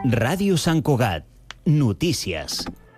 Ràdio Sant Cugat. Notícies.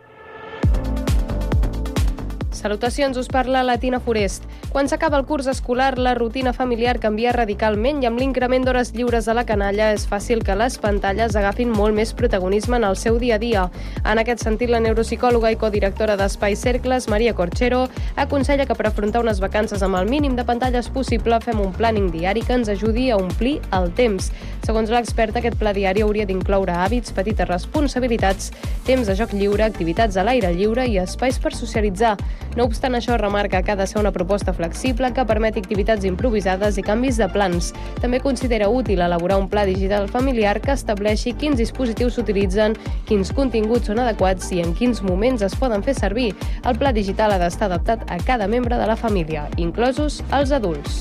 Salutacions, us parla la Tina Forest. Quan s'acaba el curs escolar, la rutina familiar canvia radicalment i amb l'increment d'hores lliures a la canalla és fàcil que les pantalles agafin molt més protagonisme en el seu dia a dia. En aquest sentit, la neuropsicòloga i codirectora d'Espai Cercles, Maria Corchero, aconsella que per afrontar unes vacances amb el mínim de pantalles possible fem un planning diari que ens ajudi a omplir el temps. Segons l'experta, aquest pla diari hauria d'incloure hàbits, petites responsabilitats, temps de joc lliure, activitats a l'aire lliure i espais per socialitzar. No obstant això, remarca que ha de ser una proposta flexible que permeti activitats improvisades i canvis de plans. També considera útil elaborar un pla digital familiar que estableixi quins dispositius s'utilitzen, quins continguts són adequats i en quins moments es poden fer servir. El pla digital ha d'estar adaptat a cada membre de la família, inclosos els adults.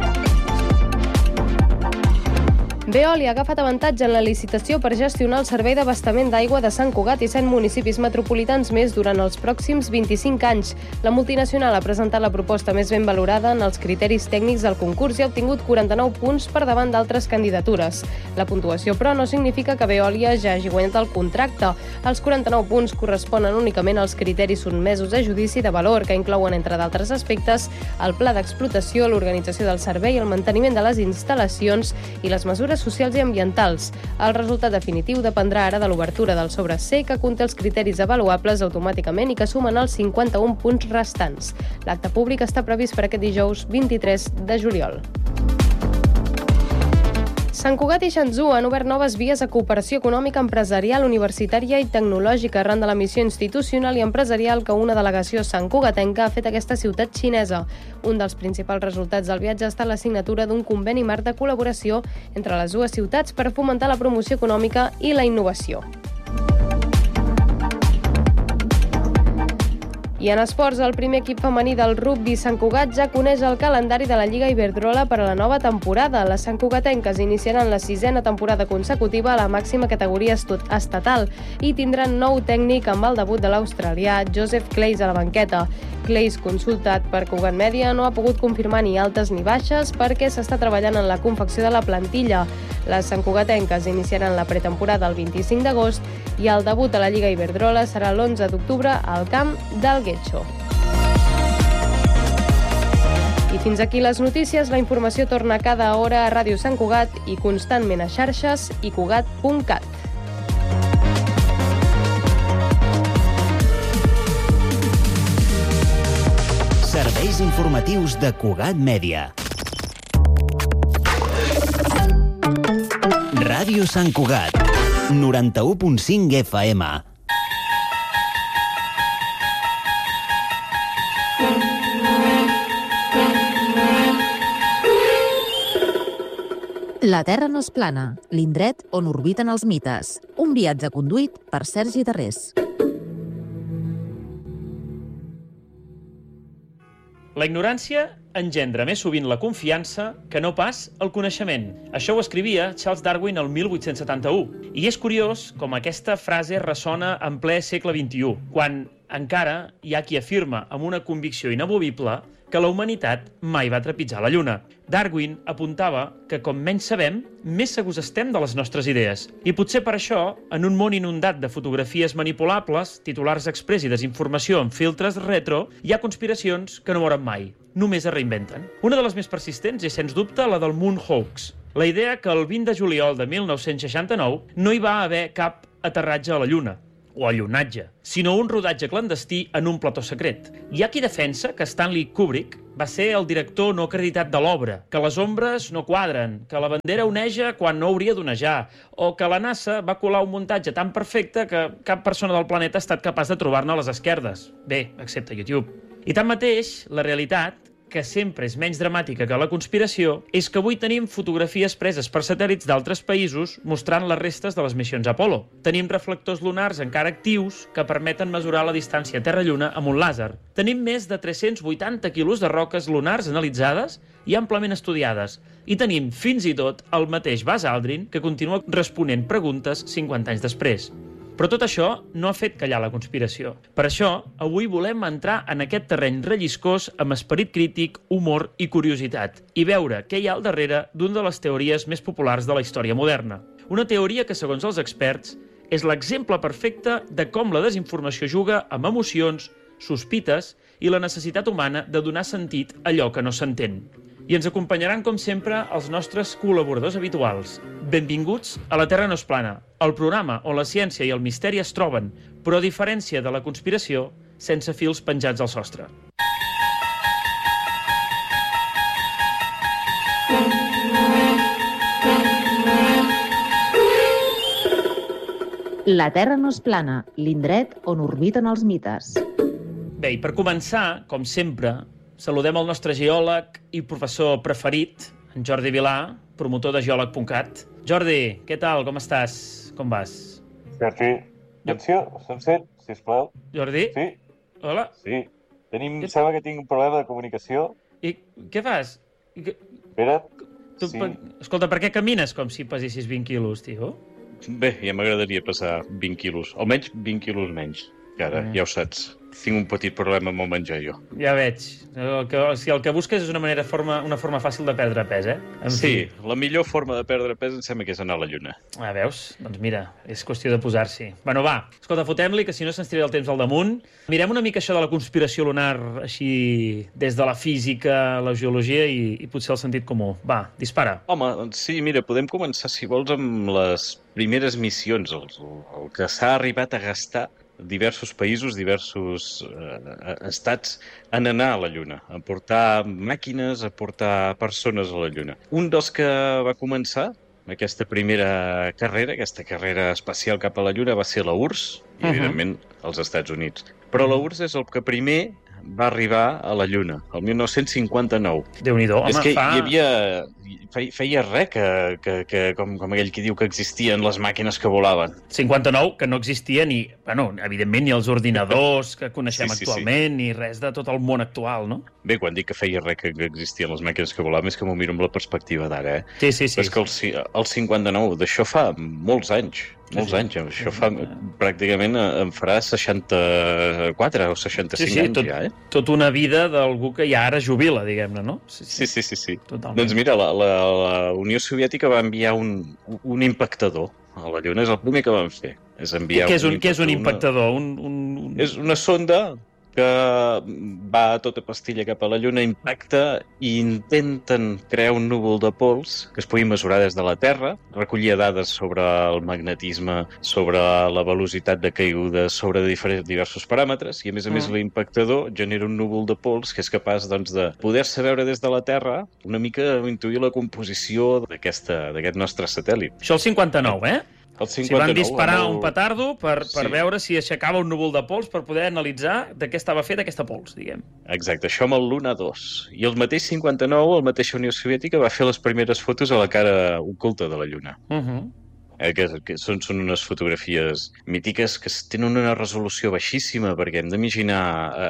Veolia ha agafat avantatge en la licitació per gestionar el servei d'abastament d'aigua de Sant Cugat i 100 municipis metropolitans més durant els pròxims 25 anys. La multinacional ha presentat la proposta més ben valorada en els criteris tècnics del concurs i ha obtingut 49 punts per davant d'altres candidatures. La puntuació, però, no significa que Veolia ja hagi guanyat el contracte. Els 49 punts corresponen únicament als criteris sotmesos a judici de valor, que inclouen, entre d'altres aspectes, el pla d'explotació, l'organització del servei, el manteniment de les instal·lacions i les mesures socials i ambientals. El resultat definitiu dependrà ara de l'obertura del sobre C, que conté els criteris avaluables automàticament i que sumen els 51 punts restants. L'acte públic està previst per aquest dijous 23 de juliol. Sant Cugat i Xanzu han obert noves vies a cooperació econòmica, empresarial, universitària i tecnològica arran de la missió institucional i empresarial que una delegació santcugatenca ha fet a aquesta ciutat xinesa. Un dels principals resultats del viatge ha estat la signatura d'un conveni marc de col·laboració entre les dues ciutats per fomentar la promoció econòmica i la innovació. I en esports, el primer equip femení del rugbi Sant Cugat ja coneix el calendari de la Lliga Iberdrola per a la nova temporada. Les santcugatenques iniciaran la 6a temporada consecutiva a la màxima categoria estatal i tindran nou tècnic amb el debut de l'australià Joseph Clays a la banqueta. Clays, consultat per Cugat Mèdia, no ha pogut confirmar ni altes ni baixes perquè s'està treballant en la confecció de la plantilla. Les santcugatenques iniciaran la pretemporada el 25 d'agost i el debut a la Lliga Iberdrola serà l'11 d'octubre al camp del Getxo. I fins aquí les notícies. La informació torna cada hora a Ràdio Sant Cugat i constantment a xarxes i cugat.cat. Serveis informatius de Cugat Mèdia. Ràdio Sant Cugat, 91.5 FM. La Terra no és plana, l'indret on orbiten els mites. Un viatge conduït per Sergi Darrés. La ignorància engendra més sovint la confiança que no pas el coneixement. Això ho escrivia Charles Darwin el 1871. I és curiós com aquesta frase ressona en ple segle XXI, quan encara hi ha qui afirma amb una convicció inamovible que la humanitat mai va trepitjar la Lluna. Darwin apuntava que com menys sabem, més segurs estem de les nostres idees. I potser per això, en un món inundat de fotografies manipulables, titulars exprés i desinformació amb filtres retro, hi ha conspiracions que no moren mai. Només es reinventen. Una de les més persistents és, sens dubte, la del Moon Hoax. La idea que el 20 de juliol de 1969 no hi va haver cap aterratge a la Lluna, o allunatge, sinó un rodatge clandestí en un plató secret. Hi ha qui defensa que Stanley Kubrick va ser el director no acreditat de l'obra, que les ombres no quadren, que la bandera oneja quan no hauria d'onejar, o que la NASA va colar un muntatge tan perfecte que cap persona del planeta ha estat capaç de trobar-ne a les esquerdes. Bé, excepte YouTube. I tanmateix, la realitat, que sempre és menys dramàtica que la conspiració, és que avui tenim fotografies preses per satèl·lits d'altres països mostrant les restes de les missions Apollo. Tenim reflectors lunars encara actius que permeten mesurar la distància Terra-Lluna amb un làser. Tenim més de 380 quilos de roques lunars analitzades i amplament estudiades. I tenim fins i tot el mateix Buzz Aldrin que continua responent preguntes 50 anys després. Però tot això no ha fet callar la conspiració. Per això, avui volem entrar en aquest terreny relliscós amb esperit crític, humor i curiositat i veure què hi ha al darrere d'una de les teories més populars de la història moderna. Una teoria que, segons els experts, és l'exemple perfecte de com la desinformació juga amb emocions, sospites i la necessitat humana de donar sentit a allò que no s'entén. I ens acompanyaran, com sempre, els nostres col·laboradors habituals. Benvinguts a La Terra no és plana, el programa on la ciència i el misteri es troben, però a diferència de la conspiració, sense fils penjats al sostre. La Terra no és plana, l'indret on orbiten els mites. Bé, i per començar, com sempre, saludem el nostre geòleg i professor preferit, en Jordi Vilà, promotor de geòleg.cat. Jordi, què tal? Com estàs? Com vas? Sergi, atenció, se'm sent, sisplau. Jordi? Sí? Hola? Sí. Sembla que tinc un problema de comunicació. I què fas? Espera't. Sí. Escolta, per què camines com si pesessis 20 quilos, tio? Bé, ja m'agradaria pesar 20 quilos, almenys 20 quilos menys, que ara, ja ho saps. Tinc un petit problema amb el menjar, jo. Ja veig. El que busques és una forma fàcil de perdre pes, Sí, la millor forma de perdre pes em sembla que és anar a la Lluna. Veus? Doncs mira, és qüestió de posar-s'hi. Bueno, va, escolta, fotem-li, que si no se'ns tirarà el temps al damunt. Mirem una mica això de la conspiració lunar, així, des de la física, la geologia i potser el sentit comú. Va, dispara. Home, sí, mira, podem començar, si vols, amb les primeres missions, el que s'ha arribat a gastar diversos països, diversos estats en anar a la Lluna, a portar màquines, a portar persones a la Lluna. Un dels que va començar aquesta primera carrera, aquesta carrera espacial cap a la Lluna, va ser la URSS, i evidentment als Estats Units. Però la URSS és el que primer va arribar a la Lluna, el 1959. Déu-n'hi-do, home, és que hi havia... Feia res que com aquell qui diu que existien les màquines que volaven. 59, que no existia ni, bueno, evidentment, ni els ordinadors que coneixem actualment, ni res de tot el món actual, no? Bé, quan dic que feia res que existien les màquines que volaven és que m'ho miro amb la perspectiva d'ara, Sí. Però és que el 59, d'això fa molts anys. Això fa pràcticament em farà 64 o 65 anys, ja, Tot una vida d'algú que ja ara jubila, diguem-ne, no? Sí. Totalment. Doncs mira, la Unió Soviètica va enviar un impactador a la Lluna, és el primer que van fer. Què és un impactador? És una sonda que va a tota pastilla cap a la Lluna, impacta i intenten crear un núvol de pols que es pugui mesurar des de la Terra, recollia dades sobre el magnetisme, sobre la velocitat de caiguda, sobre diversos paràmetres, i a més l'impactador genera un núvol de pols que és capaç de poder-se veure des de la Terra una mica intuir la composició d'aquest nostre satèl·lit. Això el 59, El 59, van disparar un petardo per veure si aixecava un núvol de pols per poder analitzar de què estava fet aquesta pols, diguem. Exacte, això amb el Luna 2. I el mateix 59, la mateixa Unió Soviètica va fer les primeres fotos a la cara oculta de la Lluna. Que són unes fotografies mítiques que tenen una resolució baixíssima, perquè hem d'imaginar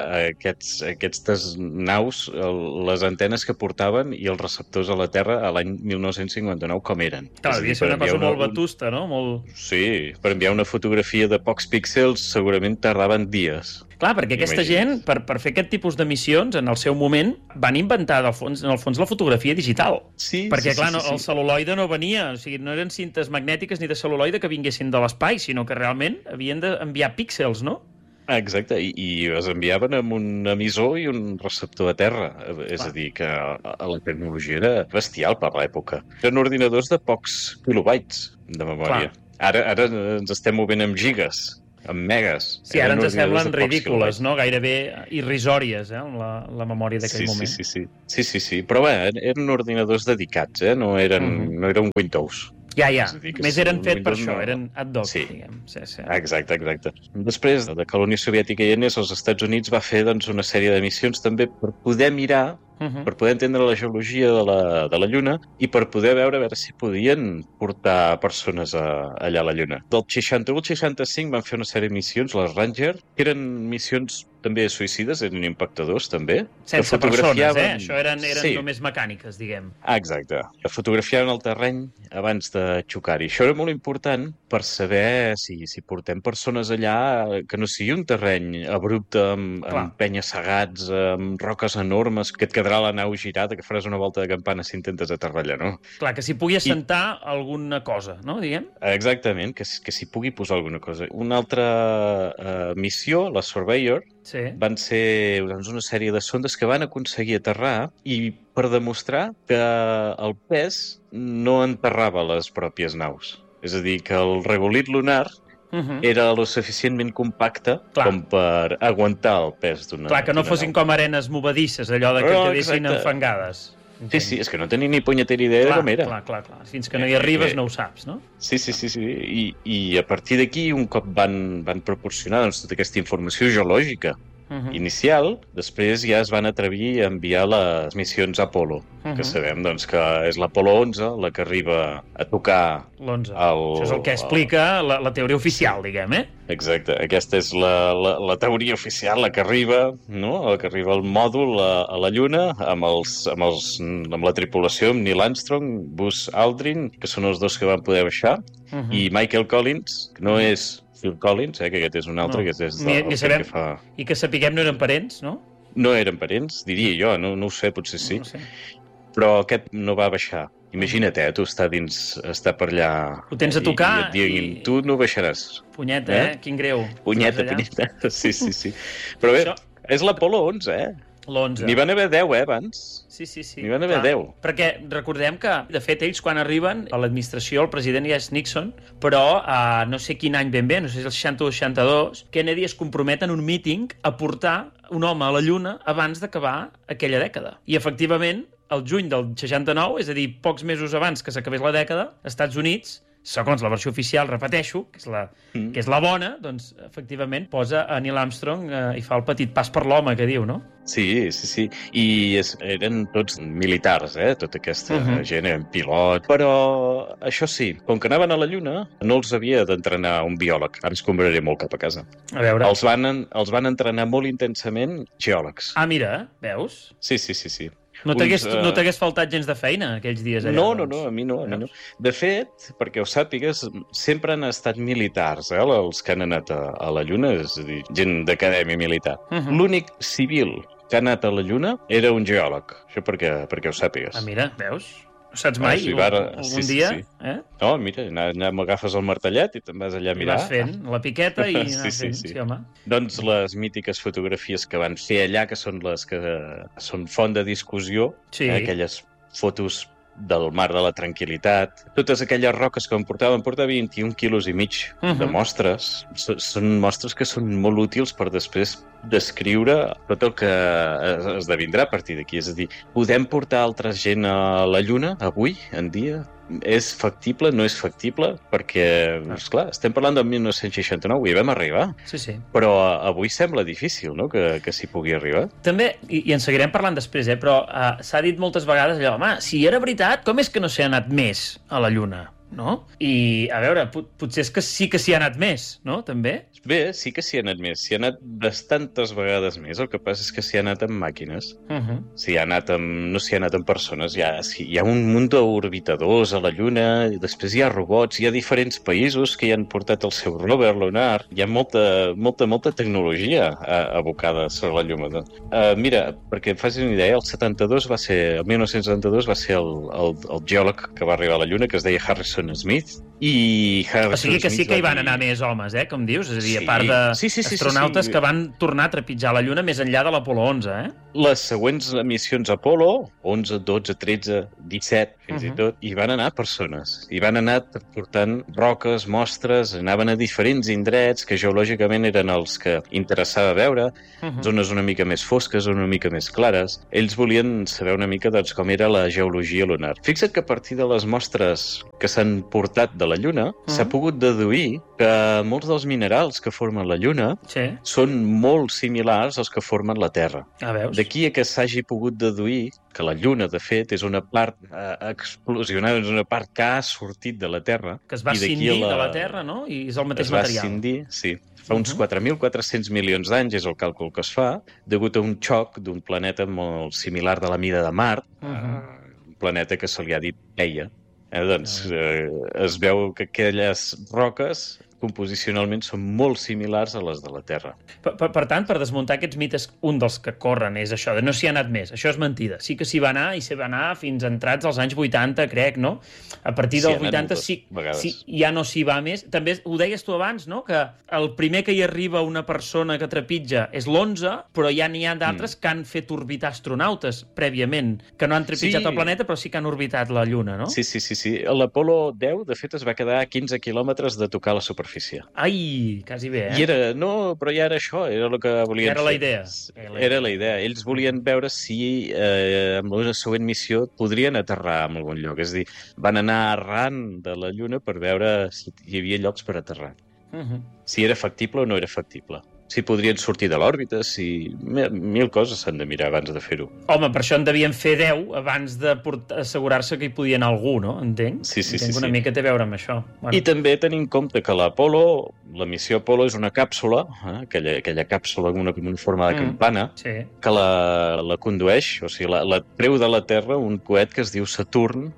aquestes naus, les antenes que portaven i els receptors a la Terra a l'any 1959 com eren. Clar, devia ser una cosa molt vetusta, no? Sí, per enviar una fotografia de pocs píxels segurament tardaven dies. Clar, perquè aquesta gent, per fer aquest tipus de missions, en el seu moment, van inventar, en el fons, la fotografia digital. Perquè, clar, el cel·luloide no venia, o sigui, no eren cintes magnètiques ni de cel·luloide que vinguessin de l'espai, sinó que realment havien d'enviar píxels, no? Exacte, i es enviaven amb un emissor i un receptor a terra. És a dir, que la tecnologia era bestial per l'època. Eren ordinadors de pocs kilobytes de memòria. Ara ens estem movent amb gigas, amb megas. Sí, ara ens semblen ridícules, no? Gairebé irrisòries, la memòria d'aquell moment. Sí. Però bé, eren ordinadors dedicats, no era un Windows. Ja. Més eren fet per això, eren ad hoc, diguem. Sí. Exacte. Després de que la Unió Soviètica hi anés, els Estats Units va fer una sèrie de missions també per poder mirar, per poder entendre la geologia de la Lluna i per poder veure si podien portar persones allà a la Lluna. Del 61 al 65 van fer una sèrie de missions, les Ranger, que eren missions també suïcides, eren impactadors també. Sense persones, Això eren només mecàniques, diguem. Exacte. Que fotografiaven el terreny abans de xocar-hi. Això era molt important per saber si portem persones allà que no sigui un terreny abrupte, amb penya-segats, amb roques enormes, que et quedaven quedarà la nau girada, que faràs una volta de campana si intentes aterrar allà, no? Clar, que s'hi pugui assentar alguna cosa, no, diguem? Exactament, que s'hi pugui posar alguna cosa. Una altra missió, la Surveyor, van ser una sèrie de sondes que van aconseguir aterrar i per demostrar que el pes no enterrava les pròpies naus. És a dir, que el regolit lunar era lo suficientment compacte com per aguantar el pes d'una nau. Clar, que no fossin com arenes movedisses, allò de que quedessin enfangades. Sí, és que no tenia ni punyetera idea de com era. Clar. Fins que no hi arribes no ho saps, no? Sí. I a partir d'aquí, un cop van proporcionar tota aquesta informació geològica inicial, després ja es van atrevir a enviar les missions Apollo, que sabem que és l'Apollo 11, la que arriba a tocar l'11. Això és el que explica la teoria oficial, diguem, eh? Exacte, aquesta és la teoria oficial, la que arriba, no? La que arriba al mòdul a la Lluna amb la tripulació, amb Neil Armstrong, Buzz Aldrin, que són els dos que van poder baixar, i Michael Collins, que no és Phil Collins, que aquest és un altre, que és el que fa... I que sapiguem no eren parents, no? No eren parents, diria jo, no ho sé, potser sí. Però aquest no va baixar. Imagina't, tu estar per allà... Ho tens a tocar i et diguin, tu no baixaràs. Punyeta, Quin greu. Punyeta. Sí. Però bé, és l'Apollo 11, L'11. N'hi van haver 10, abans. Sí. N'hi van haver 10. Perquè recordem que, de fet, ells quan arriben a l'administració, el president ja és Nixon, però no sé quin any ben bé, no sé si és el 60 o 62, Kennedy es compromet en un míting a portar un home a la Lluna abans d'acabar aquella dècada. I, efectivament, el juny del 69, és a dir, pocs mesos abans que s'acabés la dècada, als Estats Units, segons la versió oficial, repeteixo, que és la bona, doncs, efectivament, posa a Neil Armstrong i fa el petit pas per l'home, que diu, no? Sí. I eren tots militars, tota aquesta gent, eren pilot. Però, això sí, com que anaven a la Lluna, no els havia d'entrenar un biòleg. Ara ens convaré molt cap a casa. A veure. Els van entrenar molt intensament geòlegs. Ah, mira, veus? Sí. No t'hagués faltat gens de feina aquells dies allà? No, a mi no. De fet, perquè ho sàpigues, sempre han estat militars, els que han anat a la Lluna, és a dir, gent d'acadèmia militar. L'únic civil que ha anat a la Lluna era un geòleg, això perquè ho sàpigues. Ah, mira, veus? No saps mai, algun dia? Sí. No, mira, allà m'agafes el martellet i te'n vas allà a mirar. I vas fent la piqueta i anar fent, sí, home. Doncs les mítiques fotografies que van fer allà, que són les que són font de discussió, aquelles fotos del mar de la tranquil·litat, totes aquelles roques que em portaven 21 quilos i mig de mostres. Són mostres que són molt útils per després descriure tot el que esdevindrà a partir d'aquí. És a dir, podem portar altra gent a la Lluna avui en dia? És factible? No és factible? Perquè, esclar, estem parlant del 1969 i vam arribar. Sí. Però avui sembla difícil, no?, que s'hi pugui arribar. També, i en seguirem parlant després, però s'ha dit moltes vegades allò, home, si era veritat, com és que no s'hi ha anat més a la Lluna? No? I, a veure, potser és que sí que s'hi ha anat més, no?, també? Bé, sí que s'hi ha anat més. S'hi ha anat bastantes vegades més. El que passa és que s'hi ha anat amb màquines. No s'hi ha anat amb persones. Hi ha un munt d'orbitadors a la Lluna, i després hi ha robots, hi ha diferents països que hi han portat el seu rover lunar. Hi ha molta tecnologia abocada sobre la Lluna. Mira, perquè et facis una idea, el 1972 va ser el geòleg que va arribar a la Lluna, que es deia Harrison Smith, i Harrison o sigui que sí que hi van anar més homes, com dius? És a dir, a part d'astronautes que van tornar a trepitjar la Lluna més enllà de l'Apollo 11, Les següents missions Apollo, 11, 12, 13, 17, fins i tot, hi van anar persones. Hi van anar portant roques, mostres, anaven a diferents indrets que geològicament eren els que interessava veure, zones una mica més fosques, una mica més clares. Ells volien saber una mica com era la geologia lunar. Fixa't que a partir de les mostres que s'han portat de la Lluna, s'ha pogut deduir que molts dels minerals que formen la Lluna són molt similars als que formen la Terra. D'aquí a que s'hagi pogut deduir que la Lluna, de fet, és una part explosionada, és una part que ha sortit de la Terra. Que es va escindir de la Terra, no? I és el mateix material. Es va escindir, sí. Fa uns 4.400 milions d'anys és el càlcul que es fa, degut a un xoc d'un planeta molt similar de la mida de Mart, un planeta que se li ha dit Theia. Es veu que aquelles roques composicionalment són molt similars a les de la Terra. Per tant, per desmuntar aquests mites, un dels que corren és això, de no s'hi ha anat més. Això és mentida. Sí que s'hi va anar, i s'hi va anar fins entrats als anys 80, crec, no? A partir dels 80 sí, ja no s'hi va més. També ho deies tu abans, no? Que el primer que hi arriba una persona que trepitja és l'11, però ja n'hi ha d'altres que han fet orbitar astronautes prèviament, que no han trepitjat el planeta, però sí que han orbitat la Lluna, no? Sí. L'Apolo 10, de fet, es va quedar a 15 quilòmetres de tocar la superfície. Ai, quasi bé, I però ja era això, era el que volien fer. Era la idea. Ells volien veure si amb la següent missió podrien aterrar en algun lloc. És a dir, van anar arran de la Lluna per veure si hi havia llocs per aterrar. Si era factible o no era factible. Si podrien sortir de l'òrbita, si... Mil coses s'han de mirar abans de fer-ho. Home, per això en devien fer 10 abans d'assegurar-se que hi podia anar algú, no? Entenc? Sí. Una mica té a veure amb això. I també tenir en compte que l'Apolo, la missió Apolo és una càpsula, aquella càpsula amb una forma de campana, que la condueix, o sigui, la treu de la Terra un coet que es diu Saturn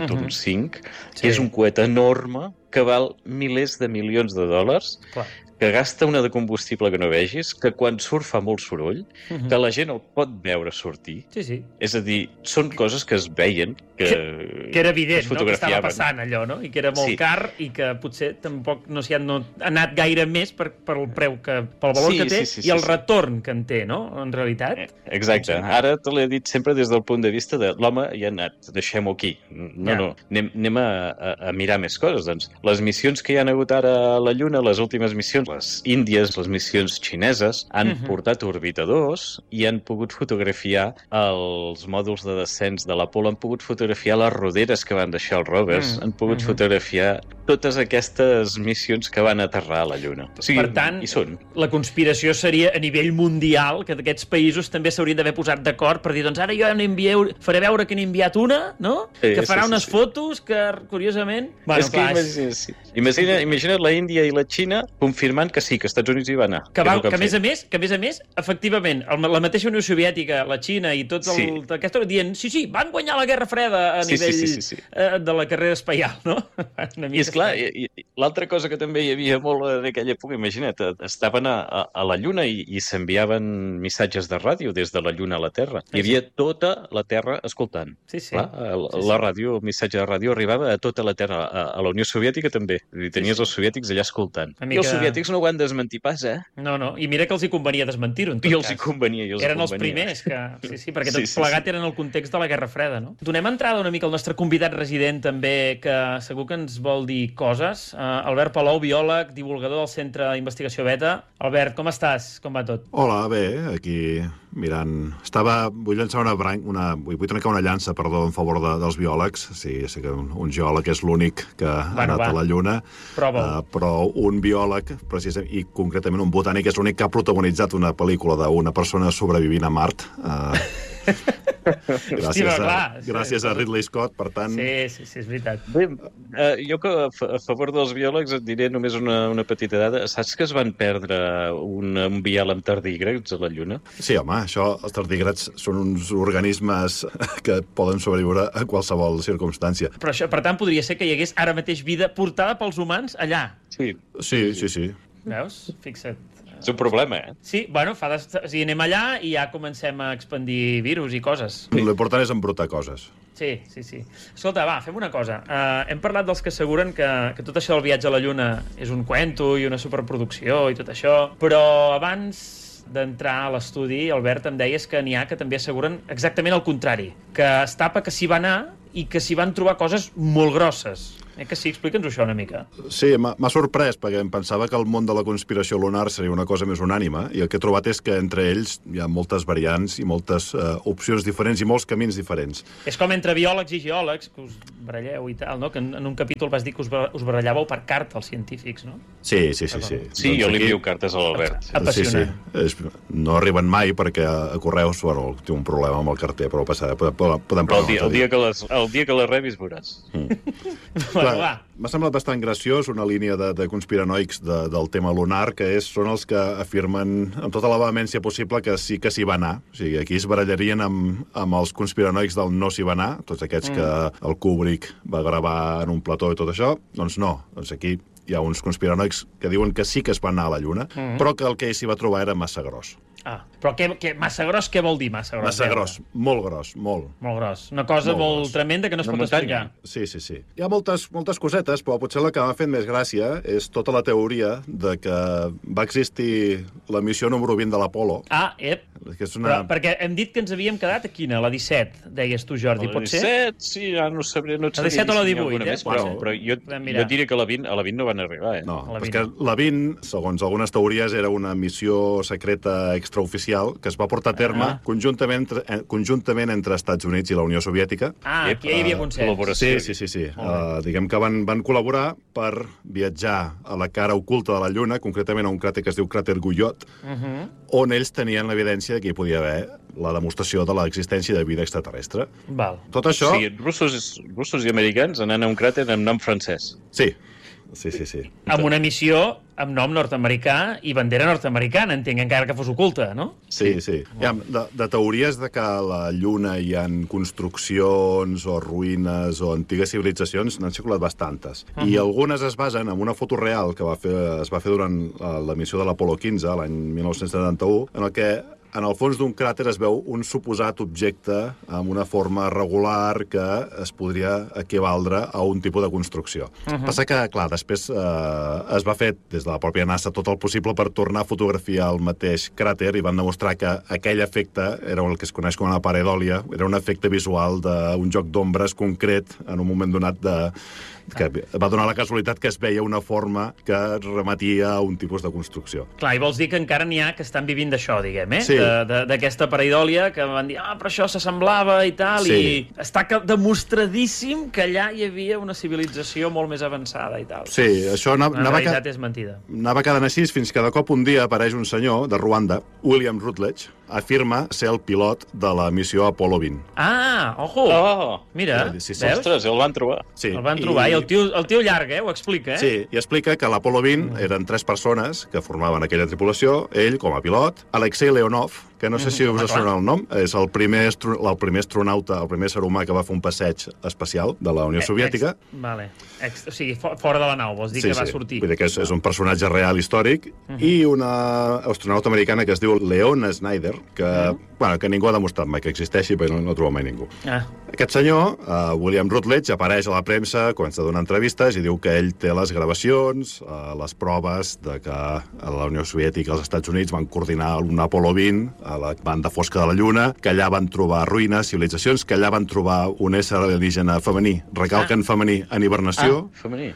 5, que és un coet enorme que val milers de milions de dòlars, que gasta una de combustible que no vegis, que quan surt fa molt soroll, que la gent el pot veure sortir. Sí. És a dir, són coses que es veien, que era evident, no? Que estava passant allò, no? I que era molt car i que potser tampoc no s'hi ha anat gaire més pel preu pel valor que té i el retorn que en té, no? En realitat. Exacte. Ara te l'he dit sempre des del punt de vista de l'home hi ha anat, deixem-ho aquí. No. Anem a mirar més coses. Doncs les missions que hi ha hagut ara a la Lluna, les últimes missions, les índies, les missions xineses, han portat orbitadors i han pogut fotografiar els mòduls de descens de l'Apolo, han pogut fotografiar les roderes que van deixar els rovers, han pogut fotografiar totes aquestes missions que van aterrar a la Lluna. O sigui, per tant, hi són. La conspiració seria a nivell mundial que aquests països també s'haurien d'haver posat d'acord per dir, doncs ara jo faré veure que n'he enviat una, no? Que farà unes fotos que, curiosament... És que imagina't la Índia i la Xina confirmant que sí, que els Estats Units hi van anar. Que a més a més, efectivament, la mateixa Unió Soviètica, la Xina i tots aquesta dient, sí, van guanyar la Guerra Freda a nivell de la carrera espaial, no? I esclar, l'altra cosa que també hi havia molt en aquella època, imagina't, estaven a la Lluna i s'enviaven missatges de ràdio des de la Lluna a la Terra. Hi havia tota la Terra escoltant. La ràdio, el missatge de ràdio arribava a tota la Terra. A la Unió Soviètica també. Tenies els soviètics allà escoltant. I els soviètics no ho van desmentir pas, No, i mira que els hi convenia desmentir-ho, en tot cas. I els hi convenia. Eren els primers que... Sí, perquè tot plegat era en el context de la Guerra Freda, no? Donem entrada una mica al nostre convidat resident també, que segur que ens vol dir coses. Albert Palou, biòleg, divulgador del Centre d'Investigació Beta. Albert, com estàs? Com va tot? Hola, bé, aquí mirant... Vull llançar vull trencar una llança, en favor dels biòlegs. Sí, sé que un geòleg és l'únic que ha anat a la Lluna. Però un biòleg, precisament, i concretament un botànic, és l'únic que ha protagonitzat una pel·lícula d'una persona sobrevivint a Mart. Gràcies a Ridley Scott, per tant... Sí, és veritat. Bé, jo que a favor dels biòlegs et diré només una petita dada. Saps que es van perdre un vial amb tardígrads a la Lluna? Sí, home, els tardígrads són uns organismes que poden sobreviure a qualsevol circumstància. Però això, per tant, podria ser que hi hagués ara mateix vida portada pels humans allà. Sí. Veus? Fixa't. És un problema, Sí, bueno, anem allà i ja comencem a expandir virus i coses. L'important és embrutar coses. Sí. Escolta, va, fem una cosa. Hem parlat dels que asseguren que tot això del viatge a la Lluna és un cuento i una superproducció i tot això, però abans d'entrar a l'estudi, Albert, em deies que n'hi ha que també asseguren exactament el contrari, que es tapa que s'hi va anar i que s'hi van trobar coses molt grosses. Que sí, explica'ns això una mica. Sí, m'ha sorprès, perquè em pensava que el món de la conspiració lunar seria una cosa més unànime, i el que he trobat és que entre ells hi ha moltes variants i moltes opcions diferents i molts camins diferents. És com entre biòlegs i geòlegs, que us baralleu i tal, no? Que en un capítol vas dir que us barallàveu per carta, els científics, no? Sí. Sí, jo li envio cartes a l'Albert. Apassionant. Sí. No arriben mai perquè a correus, té un problema amb el carter, però podem parlar. El dia que les rebis veuràs. M'ha semblat bastant graciós una línia de conspiranoics del tema lunar, que són els que afirmen amb tota la vehemència possible que sí que s'hi va anar. O sigui, aquí es barallarien amb els conspiranoics del no s'hi va anar, tots aquests que el Kubrick va gravar en un plató i tot això. Doncs no, aquí hi ha uns conspiranoics que diuen que sí que es va anar a la Lluna, però que el que ell s'hi va trobar era massa gros. Però massa gros, què vol dir massa gros? Massa gros, molt gros, molt. Molt gros. Una cosa molt tremenda que no es pot explicar. Sí. Hi ha moltes cosetes, però potser la que m'ha fet més gràcia és tota la teoria de que va existir la missió número 20 de l'Apolo. Que és una... Però perquè hem dit que ens havíem quedat a quina? La 17, deies tu, Jordi, pot ser? La 17, sí, ja no sabria... La 17 o la 18, Però jo diria que a la 20 no van arribar, No, perquè la 20, segons algunes teories, era una missió secreta extraoficial que es va portar a terme conjuntament entre Estats Units i la Unió Soviètica. Aquí hi havia consens. Sí. Diguem que van col·laborar per viatjar a la cara oculta de la Lluna, concretament a un cràter que es diu cràter Guyot, on ells tenien l'evidència que hi podia haver la demostració de l'existència de vida extraterrestre. Tot això... Sí, russos i americans anant a un cràter amb nom francès. Sí. Amb una missió amb nom nord-americà i bandera nord-americana, entenc, encara que fos oculta, no? Sí. De teories de que a la Lluna hi ha construccions o ruïnes o antigues civilitzacions n'han circulat bastantes. I algunes es basen en una foto real que es va fer durant la missió de l'Apolo 15, l'any 1971, en el que en el fons d'un cràter es veu un suposat objecte amb una forma regular que es podria equivaldre a un tipus de construcció. Passa que, clar, després es va fer des de la pròpia NASA tot el possible per tornar a fotografiar el mateix cràter i van demostrar que aquell efecte era el que es coneix com una pareidolia, era un efecte visual d'un joc d'ombres concret en un moment donat que va donar la casualitat que es veia una forma que remetia a un tipus de construcció. Clar, i vols dir que encara n'hi ha que estan vivint d'això, diguem, Sí. D'aquesta pareidòlia, que van dir, però això s'assemblava i tal, i està demostradíssim que allà hi havia una civilització molt més avançada i tal. Sí, això la realitat és mentida. Anava quedant així fins que de cop un dia apareix un senyor de Ruanda, William Rutledge, afirma ser el pilot de la missió Apolo 20. Ojo! Mira, sí. Ostres, el van trobar. Sí. El van trobar, i el tio llarg, ho explica, Sí, i explica que l'Apolo 20 eren 3 persones que formaven aquella tripulació, ell com a pilot, Alexei Leonov, que no sé si us sona el nom, és el primer astronauta, el primer ser humà que va fer un passeig espacial de la Unió Soviètica. O sigui, fora de la nau, vols dir que va sortir. Vull dir que és un personatge real històric, i una astronauta americana que es diu Leona Snyder, que ningú ha demostrat mai que existeixi, perquè no troba mai ningú. Aquest senyor, William Rutledge, apareix a la premsa, comença a donar entrevistes i diu que ell té les gravacions, les proves de que la Unió Soviètica i els Estats Units van coordinar un Apolo 20 a la banda fosca de la Lluna, que allà van trobar ruïnes, civilitzacions, que allà van trobar un ésser alienígena femení, recalquen femení, en hibernació. Femení.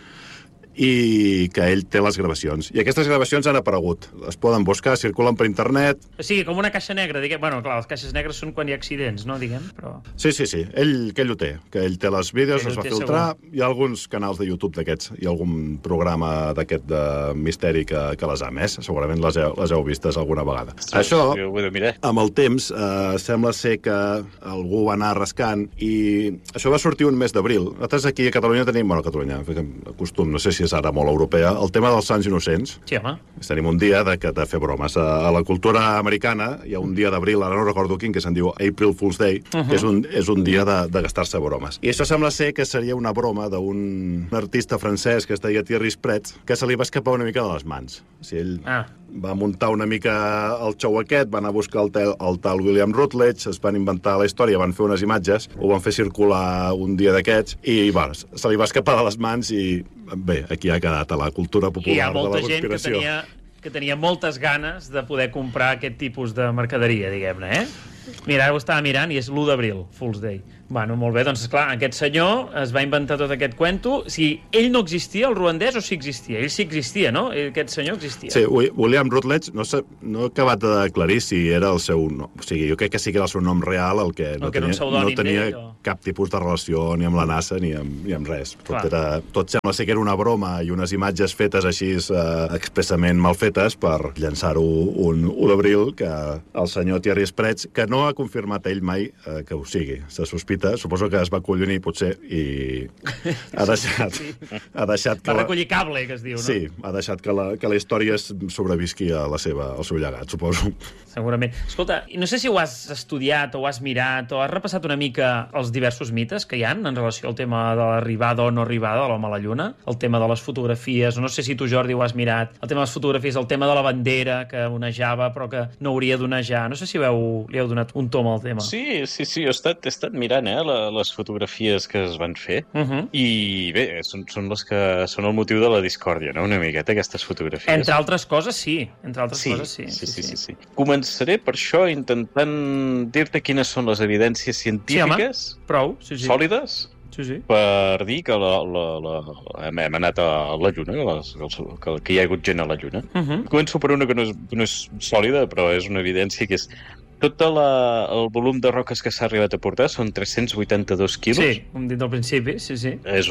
I que ell té les gravacions. I aquestes gravacions han aparegut. Es poden buscar, circulen per internet. O sigui, com una caixa negra, diguem. Bueno, clar, les caixes negres són quan hi ha accidents, no, diguem, però... Sí. Ell ho té, que ell té les vídeos, els va filtrar. Hi ha alguns canals de YouTube d'aquests, hi ha algun programa d'aquest de misteri que les ha emès. Segurament les heu vistes alguna vegada. Això, amb el temps, sembla ser que algú va anar rascant i això va sortir un mes d'abril. Nosaltres aquí a Catalunya tenim, Catalunya, costum, no sé si és ara molt europea, el tema dels Sants Innocents. Sí, home. Tenim un dia de fer bromes. A la cultura americana hi ha un dia d'abril, ara no recordo quin, que se'n diu April Fool's Day, que és un dia de gastar-se bromes. I això sembla ser que seria una broma d'un artista francès que es deia Thierry Spretz, que se li va escapar una mica de les mans. O sigui, ell va muntar una mica el show aquest, van a buscar el tal William Rutledge, es van inventar la història, van fer unes imatges, ho van fer circular un dia d'aquests, i se li va escapar de les mans i, bé, aquí ha quedat a la cultura popular de la conspiració. I hi ha molta gent que tenia moltes ganes de poder comprar aquest tipus de mercaderia, diguem-ne, Mira, ara ho estava mirant i és l'1 d'abril, Fool's Day. Bueno, molt bé, doncs, esclar, aquest senyor es va inventar tot aquest cuento. Si ell no existia, el ruandès, o sí existia? Ell sí existia, no? Aquest senyor existia. Sí, William Rutledge, no he acabat d'aclarir si era el seu nom. O sigui, jo crec que sí que era el seu nom real, el que no tenia cap tipus de relació ni amb la NASA ni amb res. Tot sembla ser que era una broma i unes imatges fetes així expressament mal fetes per llançar-ho un 1 d'abril, que el senyor Thierry Spretz, que no ha confirmat ell mai que ho sigui. Se sospita aprofita, suposo que es va acollonir potser i ha deixat que... Va recollir cable, que es diu, no? Sí, ha deixat que la història sobrevisqui al seu llegat, suposo. Segurament. Escolta, no sé si ho has estudiat o ho has mirat o has repassat una mica els diversos mites que hi ha en relació al tema de l'arribada o no arribada de l'home a la Lluna, el tema de les fotografies, o no sé si tu, Jordi, ho has mirat, el tema de les fotografies, el tema de la bandera que onejava però que no hauria d'onejar. No sé si li heu donat un tom al tema. Sí, he estat mirant les fotografies que es van fer i bé, són les que són el motiu de la discòrdia, no? Una miqueta, aquestes fotografies. Entre altres coses, sí. Sí. Començaré per això intentant dir-te quines són les evidències científiques sòlides per dir que hem anat a la Lluna, que hi ha hagut gent a la Lluna. Començo per una que no és sòlida, però és una evidència que és tot el volum de roques que s'ha arribat a portar són 382 quilos. Sí, com dit al principi, sí. És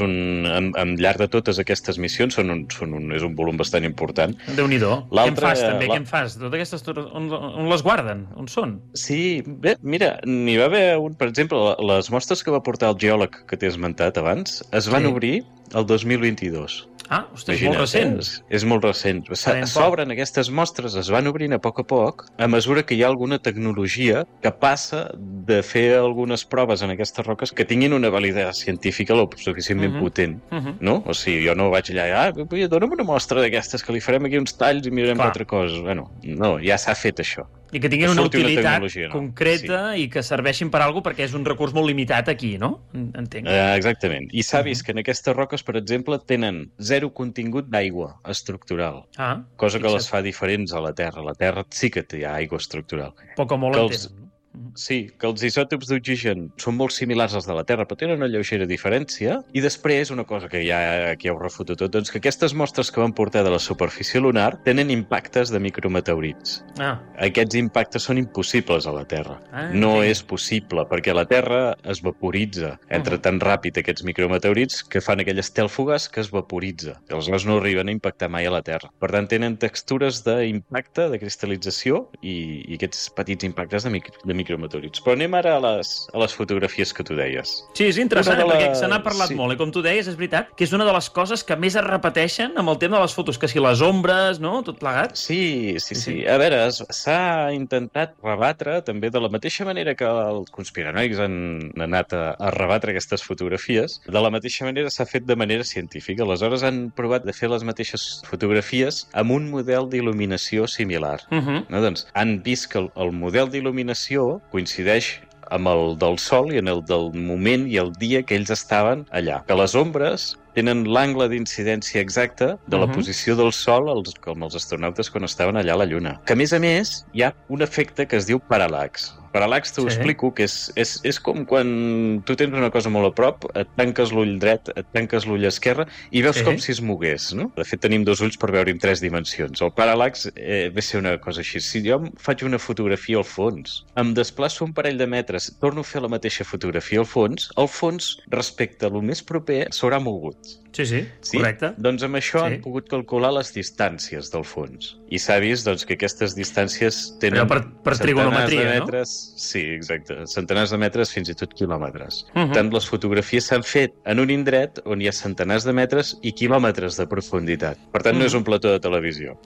al llarg de totes aquestes missions és un volum bastant important. Déu-n'hi-do. Què en fas, també? Què en fas? Totes aquestes, on les guarden? On són? Sí, bé, mira, n'hi va haver per exemple, les mostres que va portar el geòleg que t'he esmentat abans, es van obrir el 2022. Ah, ostres, molt recent. És molt recent. S'obren aquestes mostres, es van obrint a poc, a mesura que hi ha alguna tecnologia que passa de fer algunes proves en aquestes roques que tinguin una validitat científica lo suficientment potent, no? O sigui, jo no vaig allà, dona'm una mostra d'aquestes que li farem aquí uns talls i mirarem altra cosa. Bueno, no, ja s'ha fet això. I que tinguin una utilitat concreta i que serveixin per alguna cosa perquè és un recurs molt limitat aquí, no? Entenc. Exactament. I s'ha vist que en aquestes roques, per exemple, tenen 0 contingut d'aigua estructural, cosa que les fa diferents a la Terra. La Terra sí que té aigua estructural. Poc o molt en tenen. Sí, que els isòtops d'oxigen són molt similars als de la Terra, però tenen una lleugera diferència. I després, una cosa que ja aquí ho refuto tot, doncs que aquestes mostres que van portar de la superfície lunar tenen impactes de micrometeorits. Aquests impactes són impossibles a la Terra. No és possible, perquè a la Terra es vaporitza. Entra tan ràpid aquests micrometeorits que fan aquell estel fugaç que es vaporitza. Aleshores no arriben a impactar mai a la Terra. Per tant, tenen textures d'impacte, de cristal·lització i aquests petits impactes de micrometeorits. Però anem ara a les fotografies que tu deies. Sí, és interessant, perquè se n'ha parlat molt, i com tu deies, és veritat que és una de les coses que més es repeteixen amb el tema de les fotos, que si les ombres, no?, tot plegat. Sí. A veure, s'ha intentat rebatre també de la mateixa manera que els conspiranoics han anat a rebatre aquestes fotografies, de la mateixa manera s'ha fet de manera científica. Aleshores han provat de fer les mateixes fotografies amb un model d'il·luminació similar. Doncs han vist que el model d'il·luminació coincideix amb el del Sol i en el del moment i el dia que ells estaven allà. Que les ombres tenen l'angle d'incidència exacte de la posició del Sol com els astronautes quan estaven allà a la Lluna. Que, a més, hi ha un efecte que es diu paral·lax. Paral·lax t'ho explico, que és com quan tu tens una cosa molt a prop, et tanques l'ull dret, et tanques l'ull esquerre i veus com si es mogués, no? De fet, tenim 2 ulls per veure en 3 dimensions. El paral·lax ve ser una cosa així. Si jo faig una fotografia al fons, em desplaço un parell de metres, torno a fer la mateixa fotografia al fons respecte a lo més proper s'haurà mogut. Sí, correcte. Doncs amb això han pogut calcular les distàncies del fons. I s'ha vist que aquestes distàncies tenen per trigonometria, no? Sí, exacte. Centenars de metres fins i tot quilòmetres. Tant les fotografies s'han fet en un indret on hi ha centenars de metres i quilòmetres de profunditat. Per tant, no és un plató de televisió.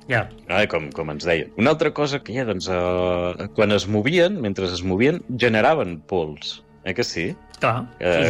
Com ens deien. Una altra cosa que hi ha, quan mentre es movien, generaven pols. Que sí? Clar,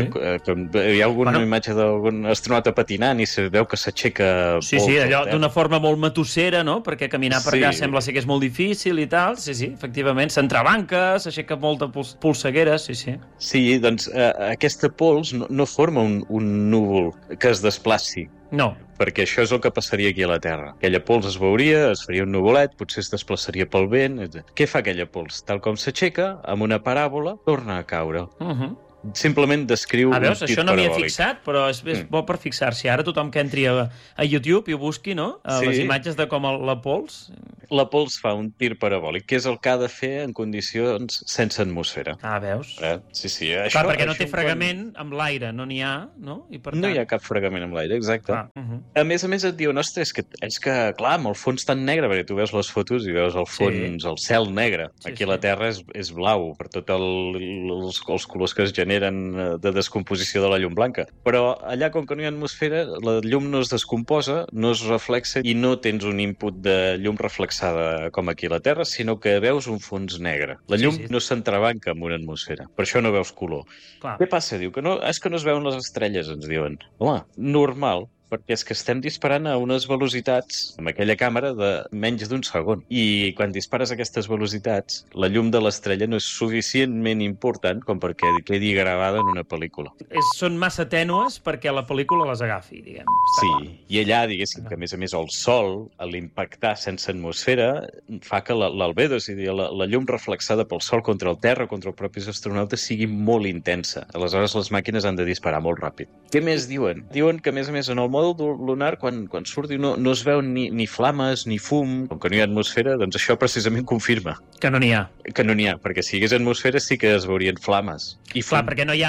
hi ha alguna imatge d'algun astronauta patinant i se veu que s'aixeca pols. Sí, allò d'una forma molt matossera, no? Perquè caminar per allà sembla ser que és molt difícil i tal. Sí, efectivament, s'entrebanca, s'aixeca molta polseguera, sí. Sí, doncs aquesta pols no forma un núvol que es desplaci. No. Perquè això és el que passaria aquí a la Terra. Aquella pols es veuria, es faria un nuvolet, potser es desplaçaria pel vent. Què fa aquella pols? Tal com s'aixeca, amb una paràbola, torna a caure. Simplement descriu un tit parabòlic. Això no m'hi he fixat, però és bo per fixar-s'hi. Ara tothom que entri a YouTube i ho busqui, no? Les imatges de com la pols... la pols fa un tir parabòlic, que és el que ha de fer en condicions sense atmosfera. Veus? Sí. Clar, perquè no té fregament amb l'aire, no n'hi ha, no? I per tant... No hi ha cap fregament amb l'aire, exacte. A més et diuen, ostres, és que, clar, amb el fons tan negre, perquè tu veus les fotos i veus el fons, el cel negre. Aquí la Terra és blau, per tots els colors que es generen de descomposició de la llum blanca. Però allà, com que no hi ha atmosfera, la llum no es descomposa, no es reflexa i no tens un input de llum reflexada com aquí a la Terra, sinó que veus un fons negre. La llum no s'entrebanca amb una atmosfera, per això no veus color. Clar. Què passa? Diu que no, és que no es veuen les estrelles, ens diuen. Home, normal, perquè és que estem disparant a unes velocitats amb aquella càmera de menys d'un segon. I quan dispares a aquestes velocitats, la llum de l'estrella no és suficientment important com perquè quedi gravada en una pel·lícula. Són massa tènues perquè la pel·lícula les agafi, diguem. Sí, i allà, diguéssim, que a més el sol, a l'impactar sense atmosfera, fa que l'albedo, és a dir, la llum reflexada pel sol contra el terra, contra els propis astronautes, sigui molt intensa. Aleshores, les màquines han de disparar molt ràpid. Què més diuen? Diuen que, a més, en el mòdul lunar, quan surt, no es veu ni flames ni fum. Com que no hi ha atmosfera, doncs això precisament confirma. Que no n'hi ha. Que no n'hi ha, perquè si hi hagués atmosfera sí que es veurien flames. I clar, perquè no hi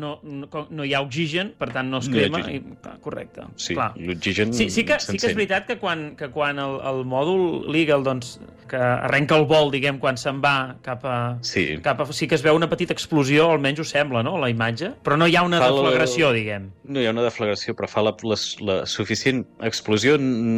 ha oxigen, per tant no es crema. Correcte. Sí, l'oxigen sí que és veritat que quan el mòdul l'Eagle, doncs, que arrenca el vol, diguem, quan se'n va cap a... Sí que es veu una petita explosió, almenys ho sembla, no?, la imatge, però no hi ha una deflagració, diguem. No hi ha una deflagració, però fa la suficient explosió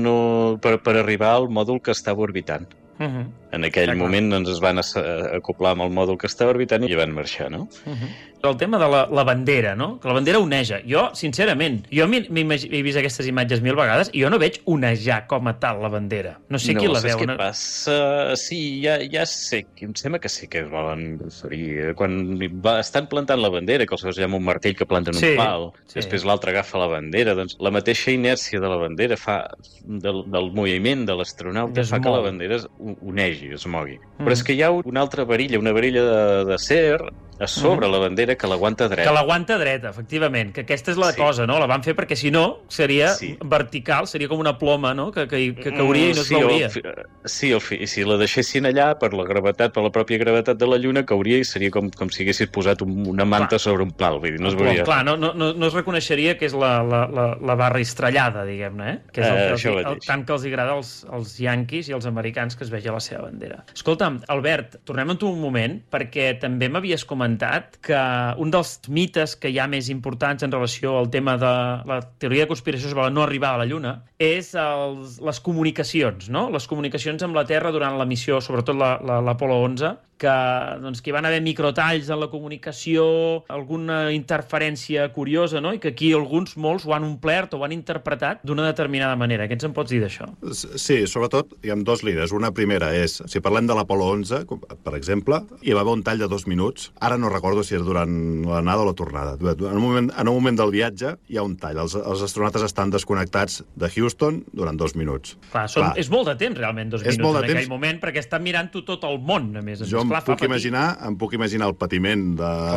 per arribar al mòdul que estava orbitant. En aquell moment es van acoplar amb el mòdul que estava orbitant i van marxar, no? El tema de la bandera, no? Que la bandera oneja. Jo, sincerament, he vist aquestes imatges 1000 vegades i jo no veig onejar com a tal la bandera. No sé qui la veu. No, saps què passa? Sí, ja sé. Em sembla que sí que es volen referir. Quan estan plantant la bandera, que els veus allà amb un martell que planten un pal, després l'altre agafa la bandera, doncs la mateixa inèrcia de la bandera fa del moviment de l'astronauta fa que la bandera onegi, es mogui. Però és que hi ha una altra varilla, una varilla d'acer a sobre la bandera que l'aguanta dreta. Que l'aguanta dreta, efectivament. Que aquesta és la cosa, no? La van fer perquè, si no, seria vertical, seria com una ploma, no?, que cauria i no es veuria. Sí, i si la deixessin allà, per la gravetat, per la pròpia gravetat de la Lluna, cauria i seria com si haguessis posat una manta sobre un pal, vull dir, no es veuria. Clar, no es reconeixeria que és la barra estrellada, diguem-ne, que és tant que els agrada als yanquis i als americans que es vegi la seva bandera. Escolta'm, Albert, tornem amb tu un moment, perquè també m'havies comentat que un dels mites que hi ha més importants en relació al tema de la teoria de conspiració sobre no arribar a la Lluna és les comunicacions, no? Les comunicacions amb la Terra durant la missió, sobretot l'Apolo 11, que hi van haver microtalls en la comunicació, alguna interferència curiosa, no? I que aquí molts ho han omplert o ho han interpretat d'una determinada manera. Què ens en pots dir d'això? Sí, sobretot hi ha dues línies. Una primera és, si parlem de l'Apolo 11, per exemple, hi va haver un tall de 2 minuts. Ara no recordo si era durant l'anada o la tornada. En un moment del viatge hi ha un tall. Els astronautes estan desconnectats de Houston durant 2 minuts. Clar, és molt de temps, realment, 2 minuts en aquell moment, perquè estan mirant-ho tot el món, a més. Jo em puc imaginar el patiment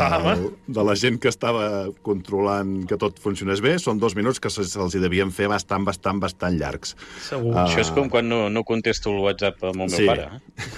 de la gent que estava controlant que tot funcionés bé. Són 2 minuts que se'ls hi devien fer bastant llargs. Segur. Això és com quan no contesto el WhatsApp amb el meu pare.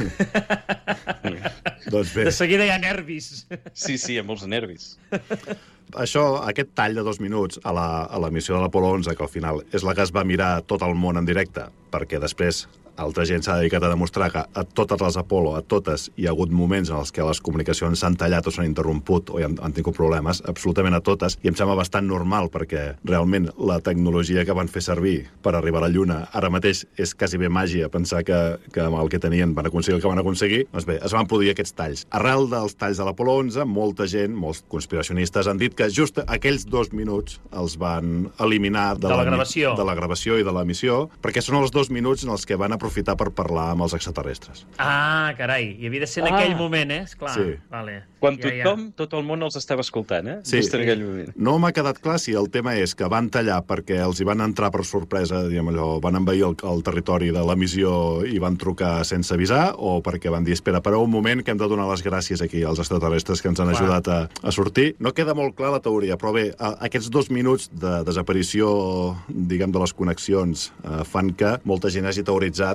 Doncs bé. De seguida hi ha nervis. Sí, hi ha molts nervis. Aquest tall de 2 minuts a la missió de l'Apolo 11, que al final és la que es va mirar tot el món en directe, perquè després altra gent s'ha dedicat a demostrar que a totes les Apolo, a totes, hi ha hagut moments en els que les comunicacions s'han tallat o s'han interromput o han tingut problemes, absolutament a totes, i em sembla bastant normal perquè realment la tecnologia que van fer servir per arribar a la Lluna ara mateix és quasi bé màgia pensar que amb el que tenien van aconseguir el que van aconseguir. Doncs bé, es van produir aquests talls. Arrel dels talls de l'Apolo 11, molta gent, molts conspiracionistes han dit que just aquells 2 minuts els van eliminar de la gravació i de la missió, perquè són els 2 minuts en els que van aprofitar per parlar amb els extraterrestres. Ah, carai, i havia de ser en aquell moment, Esclar. Sí. Vale. Quan tot el món els estava escoltant, Sí. Just en aquell moment. No m'ha quedat clar si el tema és que van tallar perquè els hi van entrar per sorpresa, diguem allò, van envair el territori de la missió i van trucar sense avisar, o perquè van dir, espera, per un moment que hem de donar les gràcies aquí als extraterrestres que ens han ajudat a sortir. No queda molt clar la teoria, però bé, aquests 2 minuts de desaparició, diguem, de les connexions fan que molta gent hagi teoritzat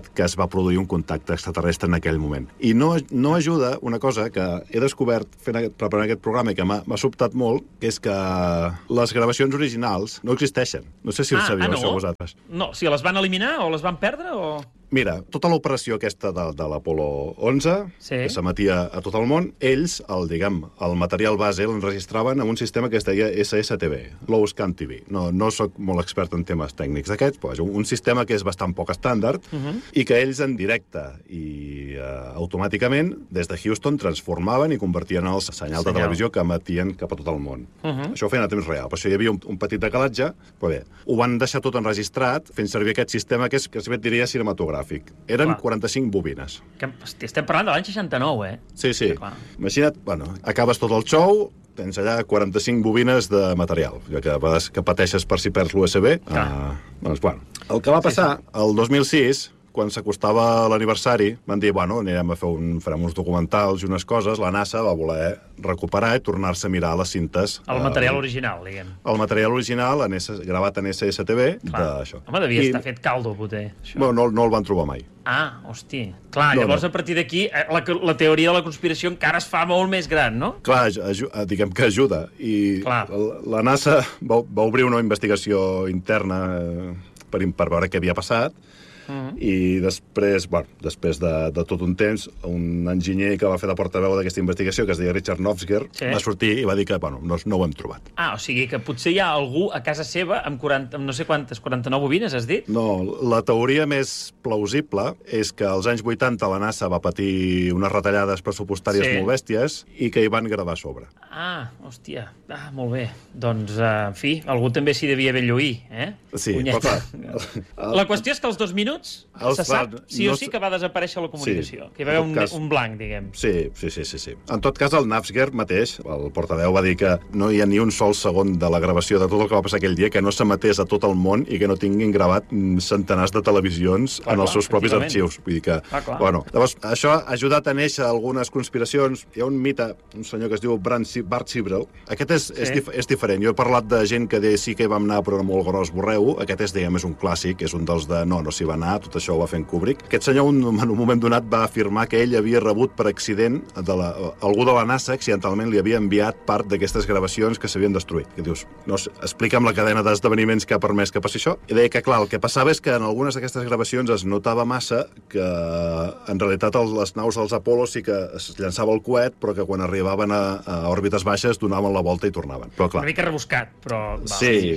demostrat que es va produir un contacte extraterrestre en aquell moment. I no ajuda una cosa que he descobert preparant aquest programa i que m'ha sobtat molt, que és que les gravacions originals no existeixen. No sé si ho sabíeu, això vosaltres. No, si les van eliminar o les van perdre o... Mira, tota l'operació aquesta de l'Apolo 11, que s'emetia a tot el món, ells, el material base l'enregistraven amb un sistema que es deia SSTV, Low Scan TV. No soc molt expert en temes tècnics d'aquests, però és un sistema que és bastant poc estàndard i que ells en directe i automàticament, des de Houston, transformaven i convertien el senyal de televisió que emetien cap a tot el món. Això ho feien a temps real. Per això hi havia un petit decalatge, però bé, ho van deixar tot enregistrat fent servir aquest sistema que es diria cinematogràfic. Eren 45 bobines. Estem parlant de l'any 69, eh? Sí. Imagina't, acabes tot el show, tens allà 45 bobines de material, que pateixes per si perds l'USB. El que va passar, el 2006... quan s'acostava l'aniversari, van dir, farem uns documentals i unes coses, la NASA va voler recuperar i tornar-se a mirar les cintes. El material original, diguem. El material original, gravat en SSTV, d'això. Home, devia estar fet caldo, poter. No el van trobar mai. Ah, hosti. Clar, llavors a partir d'aquí la teoria de la conspiració encara es fa molt més gran, no? Clar, diguem que ajuda. I la NASA va obrir una investigació interna per veure què havia passat, i després de tot un temps, un enginyer que va fer de portaveu d'aquesta investigació, que es deia Richard Nofsger, va sortir i va dir que no ho hem trobat. O sigui que potser hi ha algú a casa seva amb no sé quantes, 49 bobines, has dit? No, la teoria més plausible és que als anys 80 la NASA va patir unes retallades pressupostàries molt bèsties i que hi van gravar a sobre. Hòstia, molt bé. Doncs, en fi, algú també s'hi devia ben lluir, eh? Sí, però clar... La qüestió és que als 2 minuts se sap sí o sí que va desaparèixer la comunicació, que hi va haver un blanc, diguem. Sí. En tot cas, el Nafsger mateix, el portaveu, va dir que no hi ha ni un sol segon de la gravació de tot el que va passar aquell dia que no s'emetés a tot el món i que no tinguin gravat centenars de televisions en els seus propis arxius. Vull dir que, llavors, això ha ajudat a néixer algunes conspiracions. Hi ha un mite, un senyor que es diu Bart Sibrel. Aquest és diferent. Jo he parlat de gent que sí que hi vam anar, però molt gros borreu. Aquest és un clàssic, és un dels de no s'hi va anar, tot això ho va fer en Kubrick. Aquest senyor, en un moment donat, va afirmar que ell havia rebut per accident, algú de la NASA accidentalment li havia enviat part d'aquestes gravacions que s'havien destruït. Que dius, explica'm la cadena d'esdeveniments que ha permès que passi això. I deia que, clar, el que passava és que en algunes d'aquestes gravacions es notava massa que, en realitat, les naus dels Apollo sí que es llançava el coet, però que quan arribaven a òrbites baixes donaven la volta i tornaven. Però, clar, una mica rebuscat, però... Sí.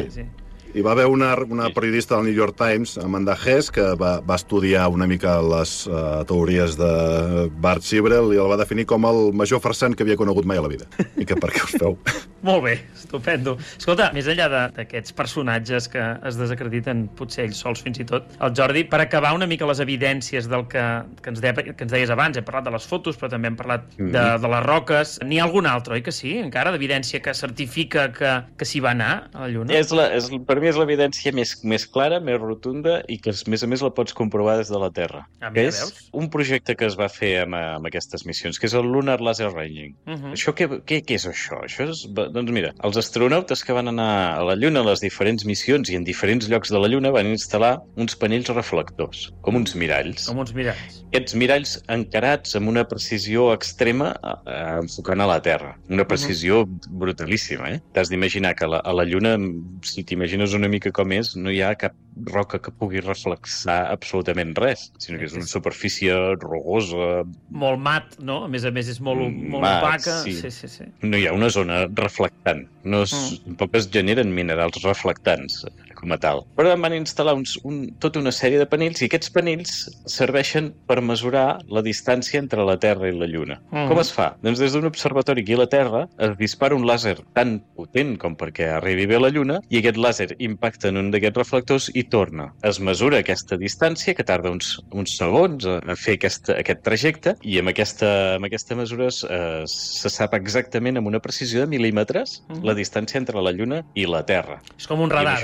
Hi va haver una periodista del New York Times, Amanda Hess, que va estudiar una mica les teories de Bart Sibrel i el va definir com el major farsant que havia conegut mai a la vida. I que per què us feu? Molt bé, estupendo. Escolta, més enllà d'aquests personatges que es desacrediten, potser ells sols fins i tot, el Jordi, per acabar una mica les evidències del que ens deies abans, hem parlat de les fotos, però també hem parlat de les roques. N'hi ha algun altre, oi que sí, encara, d'evidència que certifica que s'hi va anar a la Lluna? Per mi és l'evidència més clara, més rotunda i que, a més, la pots comprovar des de la Terra. És un projecte que es va fer amb aquestes missions, que és el Lunar Laser Ranging. Això què és això? Doncs mira, els astronautes que van anar a la Lluna a les diferents missions i en diferents llocs de la Lluna van instal·lar uns panells reflectors, com uns miralls. Aquests miralls encarats amb una precisió extrema enfocant a la Terra. Una precisió brutalíssima, eh? T'has d'imaginar que a la Lluna, si t'imagines una mica com és, no hi ha cap roca que pugui reflexar absolutament res, sinó que és una superfície rugosa... Molt mat, no? A més, és molt opaca. Sí. No hi ha una zona reflectant. Tampoc es generen minerals reflectants com a tal. Però van instal·lar tota una sèrie de panells i aquests panells serveixen per mesurar la distància entre la Terra i la Lluna. Com es fa? Doncs des d'un observatori aquí a la Terra es dispara un làser tan potent com perquè arribi bé a la Lluna i aquest làser impacta en un d'aquests reflectors i torna. Es mesura aquesta distància, que tarda uns segons a fer aquest trajecte, i amb aquesta mesura se sap exactament amb una precisió de mil·límetres la distància entre la Lluna i la Terra. És com un radar, diguem,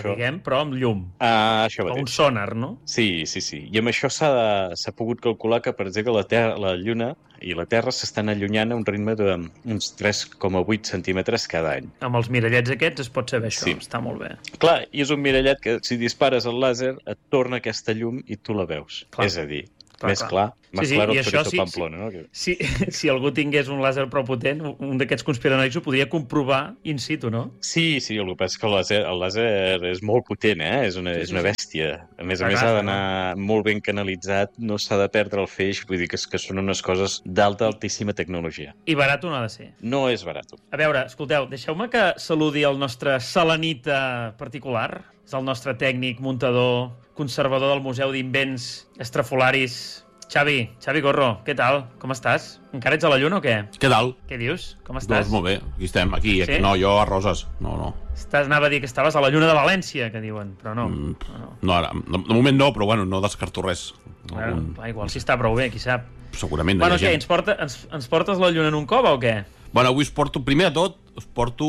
però amb llum. Això mateix. O un sonar, no? Sí. I amb això s'ha pogut calcular que, per exemple, la Lluna i la Terra s'estan allunyant a un ritme d'uns 3,8 centímetres cada any. Amb els mirallets aquests es pot saber això, sí. Està molt bé. Clar, i és un mirallet que si dispares el làser et torna aquesta llum i tu la veus. Clar. És a dir, més clar. Més claro que Pamplona, no? Si algú tingués un làser prou potent, un d'aquests conspiranoics ho podria comprovar in situ, no? Sí, el que passa és que el làser és molt potent, és una bèstia. A més, ha d'anar molt ben canalitzat, no s'ha de perdre el feix, vull dir que són unes coses altíssima tecnologia. I barat no ha de ser? No és barat. A veure, escolteu, deixeu-me que saludi el nostre selenita particular. És el nostre tècnic, muntador, conservador del Museu d'Invents Estrafolaris, Xavi Gorro, què tal? Com estàs? Encara ets a la Lluna o què? Què tal? Què dius? Com estàs? Doncs molt bé, aquí estem, aquí. Sí? No, jo a Roses, no. Anava a dir que estaves a la Lluna de València, que diuen, però no. No, ara, de moment no, però bueno, no descarto res. Igual si està prou bé, qui sap. Segurament. Bueno, què, ens portes la Lluna en un cova o què? Bueno, avui primer de tot, us porto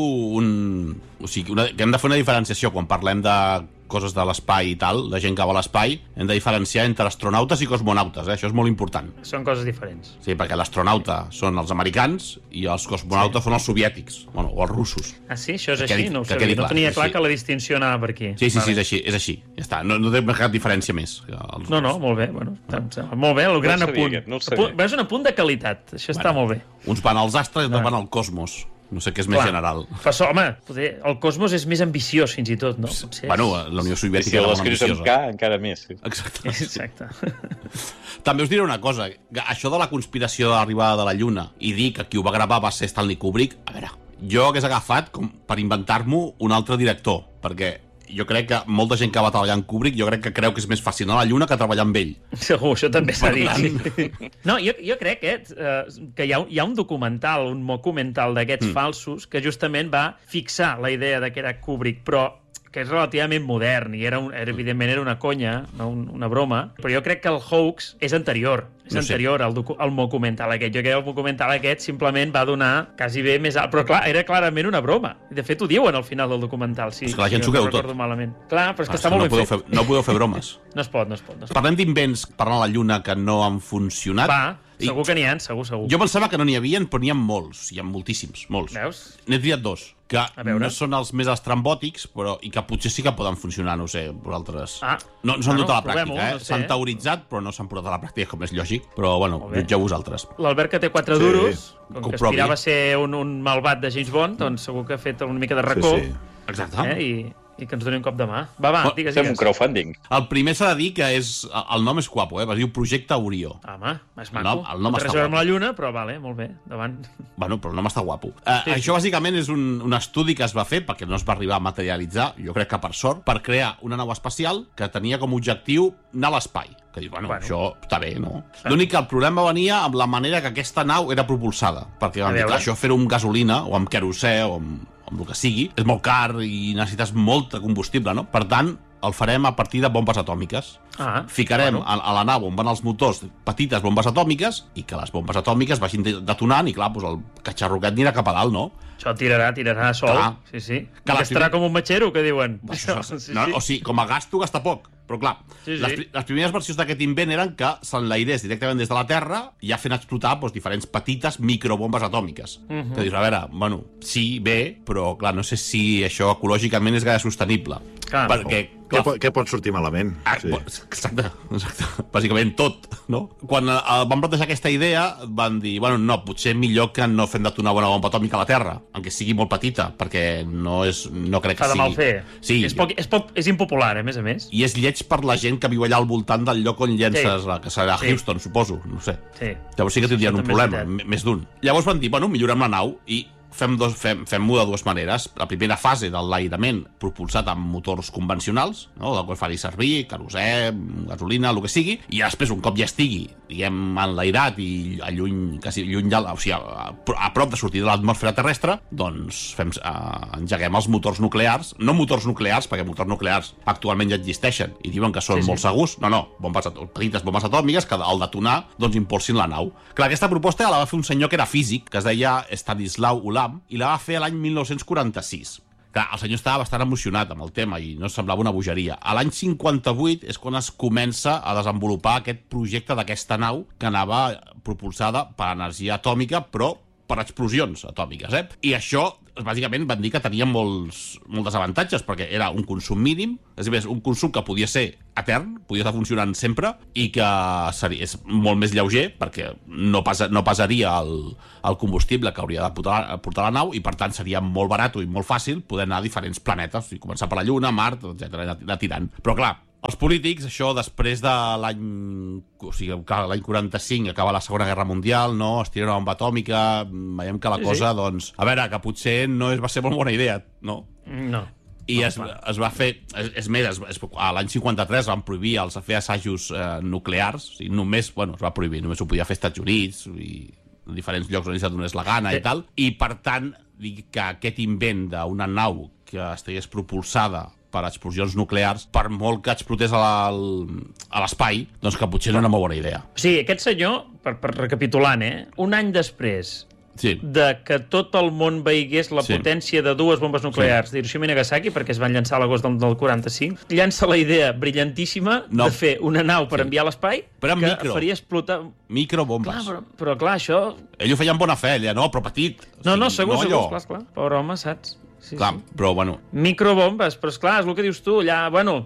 que hem de fer una diferenciació quan parlem de coses de l'espai i tal, de gent que va a l'espai, hem de diferenciar entre astronautes i cosmonautes, això és molt important. Són coses diferents. Sí, perquè l'astronauta són els americans i els cosmonautes són els soviètics, o els russos. Ah, sí? Això és així? No ho sabia. No tenia clar que la distinció anava per aquí. Sí, és així. Ja està, no té cap diferència més. No, molt bé, molt bé, el gran apunt. Veus un apunt de qualitat, això està molt bé. Uns van als astres i altres van al cosmos. No sé què és més general. Però, home, el cosmos és més ambiciós, fins i tot, no? Bueno, la Unió Soviètica era molt ambiciosa. Si l'escrius amb K, encara més. Exacte. També us diré una cosa. Això de la conspiració de l'arribada de la Lluna i dir que qui ho va gravar va ser Stanley Kubrick, a veure, jo hagués agafat com per inventar-m'ho un altre director, perquè jo crec que molta gent que va treballar en Kubrick jo crec que creu que és més fàcil anar a la Lluna que treballar amb ell. Segur, això també s'ha dit. No, jo crec que hi ha un documental, un documental d'aquests falsos que justament va fixar la idea de que era Kubrick, però que és relativament modern i evidentment era una conya, una broma, però jo crec que el hoax és anterior. És anterior al documental aquest. Jo crec que el documental aquest simplement va donar quasi bé més alt. Però clar, era clarament una broma. De fet, ho diuen al final del documental. Sí, és que la gent s'ho creu tot. Clar, però és que està molt ben fet. No podeu fer bromes. No es pot. Parlem d'invents per anar a la Lluna que no han funcionat. Segur que n'hi ha, segur. Jo pensava que no n'hi havia, però n'hi ha molts. Hi ha moltíssims, molts. Veus? N'he triat dos, que no són els més estrambòtics, però i que potser sí que poden funcionar, no sé, vosaltres. No s'han dut a la pràctica, s'han teoritzat, però no s'han portat a la pràctica, com és lògic. Però, bueno, jutgeu vosaltres. L'Albert, que té 4 duros, com que aspirava a ser un malvat de James Bond, doncs segur que ha fet una mica de racó. Exacte. I que ens doni un cop de mà. Va, digues. Fem un crowdfunding. El primer s'ha de dir que el nom és guapo, es diu Projecte Orió. Home, és maco. El nom està guapo. Amb la Lluna, però vale, molt bé, davant. Bueno, però el nom està guapo. Això bàsicament és un estudi que es va fer, perquè no es va arribar a materialitzar, jo crec que per sort, per crear una nau espacial que tenia com a objectiu anar a l'espai. Que dius, bueno, això està bé, no? L'únic que el problema venia amb la manera que aquesta nau era propulsada, perquè van dir que això fer-ho amb gasolina, o amb querosè, o amb el que sigui, és molt car i necessites molt de combustible, no? Per tant, el farem a partir de bombes atòmiques. Ficarem a la nau on van els motors petites bombes atòmiques i que les bombes atòmiques vagin detonant i, clar, el catxarroquet anirà cap a dalt, no? Això tirarà sol. Sí. Que estarà com un matxero, que diuen. O sigui, com a gasto, gasta poc. Però, clar, les primeres versions d'aquest invent eren que s'enlairés directament des de la Terra ja fent explotar diferents petites microbombes atòmiques. Que dius, a veure, bueno, sí, bé, però, clar, no sé si això ecològicament és gaire sostenible. Perquè què pot sortir malament? Exacte. Bàsicament tot, no? Quan van plantejar aquesta idea, van dir, bueno, no, potser millor que no fem detonar una bomba atòmica a la Terra, encara sigui molt petita, perquè no crec que sigui... Fa de mal fer. Sí. És impopular, a més. I és lleig per la gent que viu allà al voltant del lloc on llences, que serà Houston, suposo, no sé. Llavors sí que tindrien un problema, més d'un. Llavors van dir, bueno, millorem la nau i fem-ho de dues maneres. La primera fase de l'enlairament propulsat amb motors convencionals, no? Del qual faria servir querosè, gasolina, el que sigui, i després, un cop ja estigui, diguem, enlairat i lluny, o sigui, a prop de sortir de l'atmosfera terrestre, doncs engeguem els motors nuclears, no motors nuclears, perquè motors nuclears actualment ja existeixen i diuen que són molt segurs, petites bombes atòmiques que al detonar doncs impulsin la nau. Clar, aquesta proposta la va fer un senyor que era físic, que es deia Stanislau Ulam, i la va fer l'any 1946. Clar, el senyor estava bastant emocionat amb el tema i no semblava una bogeria. A l'any 58 és quan es comença a desenvolupar aquest projecte d'aquesta nau que anava propulsada per energia atòmica, però per explosions atòmiques, I això, bàsicament, van dir que tenia molts desavantatges, perquè era un consum mínim, és a dir, un consum que podia ser etern, podia estar funcionant sempre, i que és molt més lleuger, perquè no pesaria el combustible que hauria de portar la nau, i per tant seria molt barat i molt fàcil poder anar a diferents planetes, i començar per la Lluna, Mart, etc., anar tirant. Però clar, els polítics, això després de l'any 45, acaba la Segona Guerra Mundial, no? Es tira una bomba atòmica, veiem que la cosa, doncs... A veure, que potser no va ser molt bona idea, no? No. I es va fer... És més, a l'any 53 van prohibir els fer assajos nuclears, o sigui, només, es va prohibir, només ho podia fer als Estats Units i en diferents llocs on es donés la gana i tal, i per tant, que aquest invent d'una nau que estigués propulsada per explosions nuclears, per molt que explotés a l'espai, doncs que potser no era una molt bona idea. Sí, aquest senyor, per recapitulant, un any després de que tot el món veigués la potència de dues bombes nuclears d'Hiroshima i Nagasaki, perquè es van llançar a l'agost del 45, llança la idea brillantíssima de fer una nau per enviar a l'espai que faria explotar... Microbombes. Però clar, això... Ell ho feia amb bona fe, no, però petit. No, segur, clar. Pobre home, saps? Sí, clar, però bueno... Microbombes, però esclar, és el que dius tu, allà,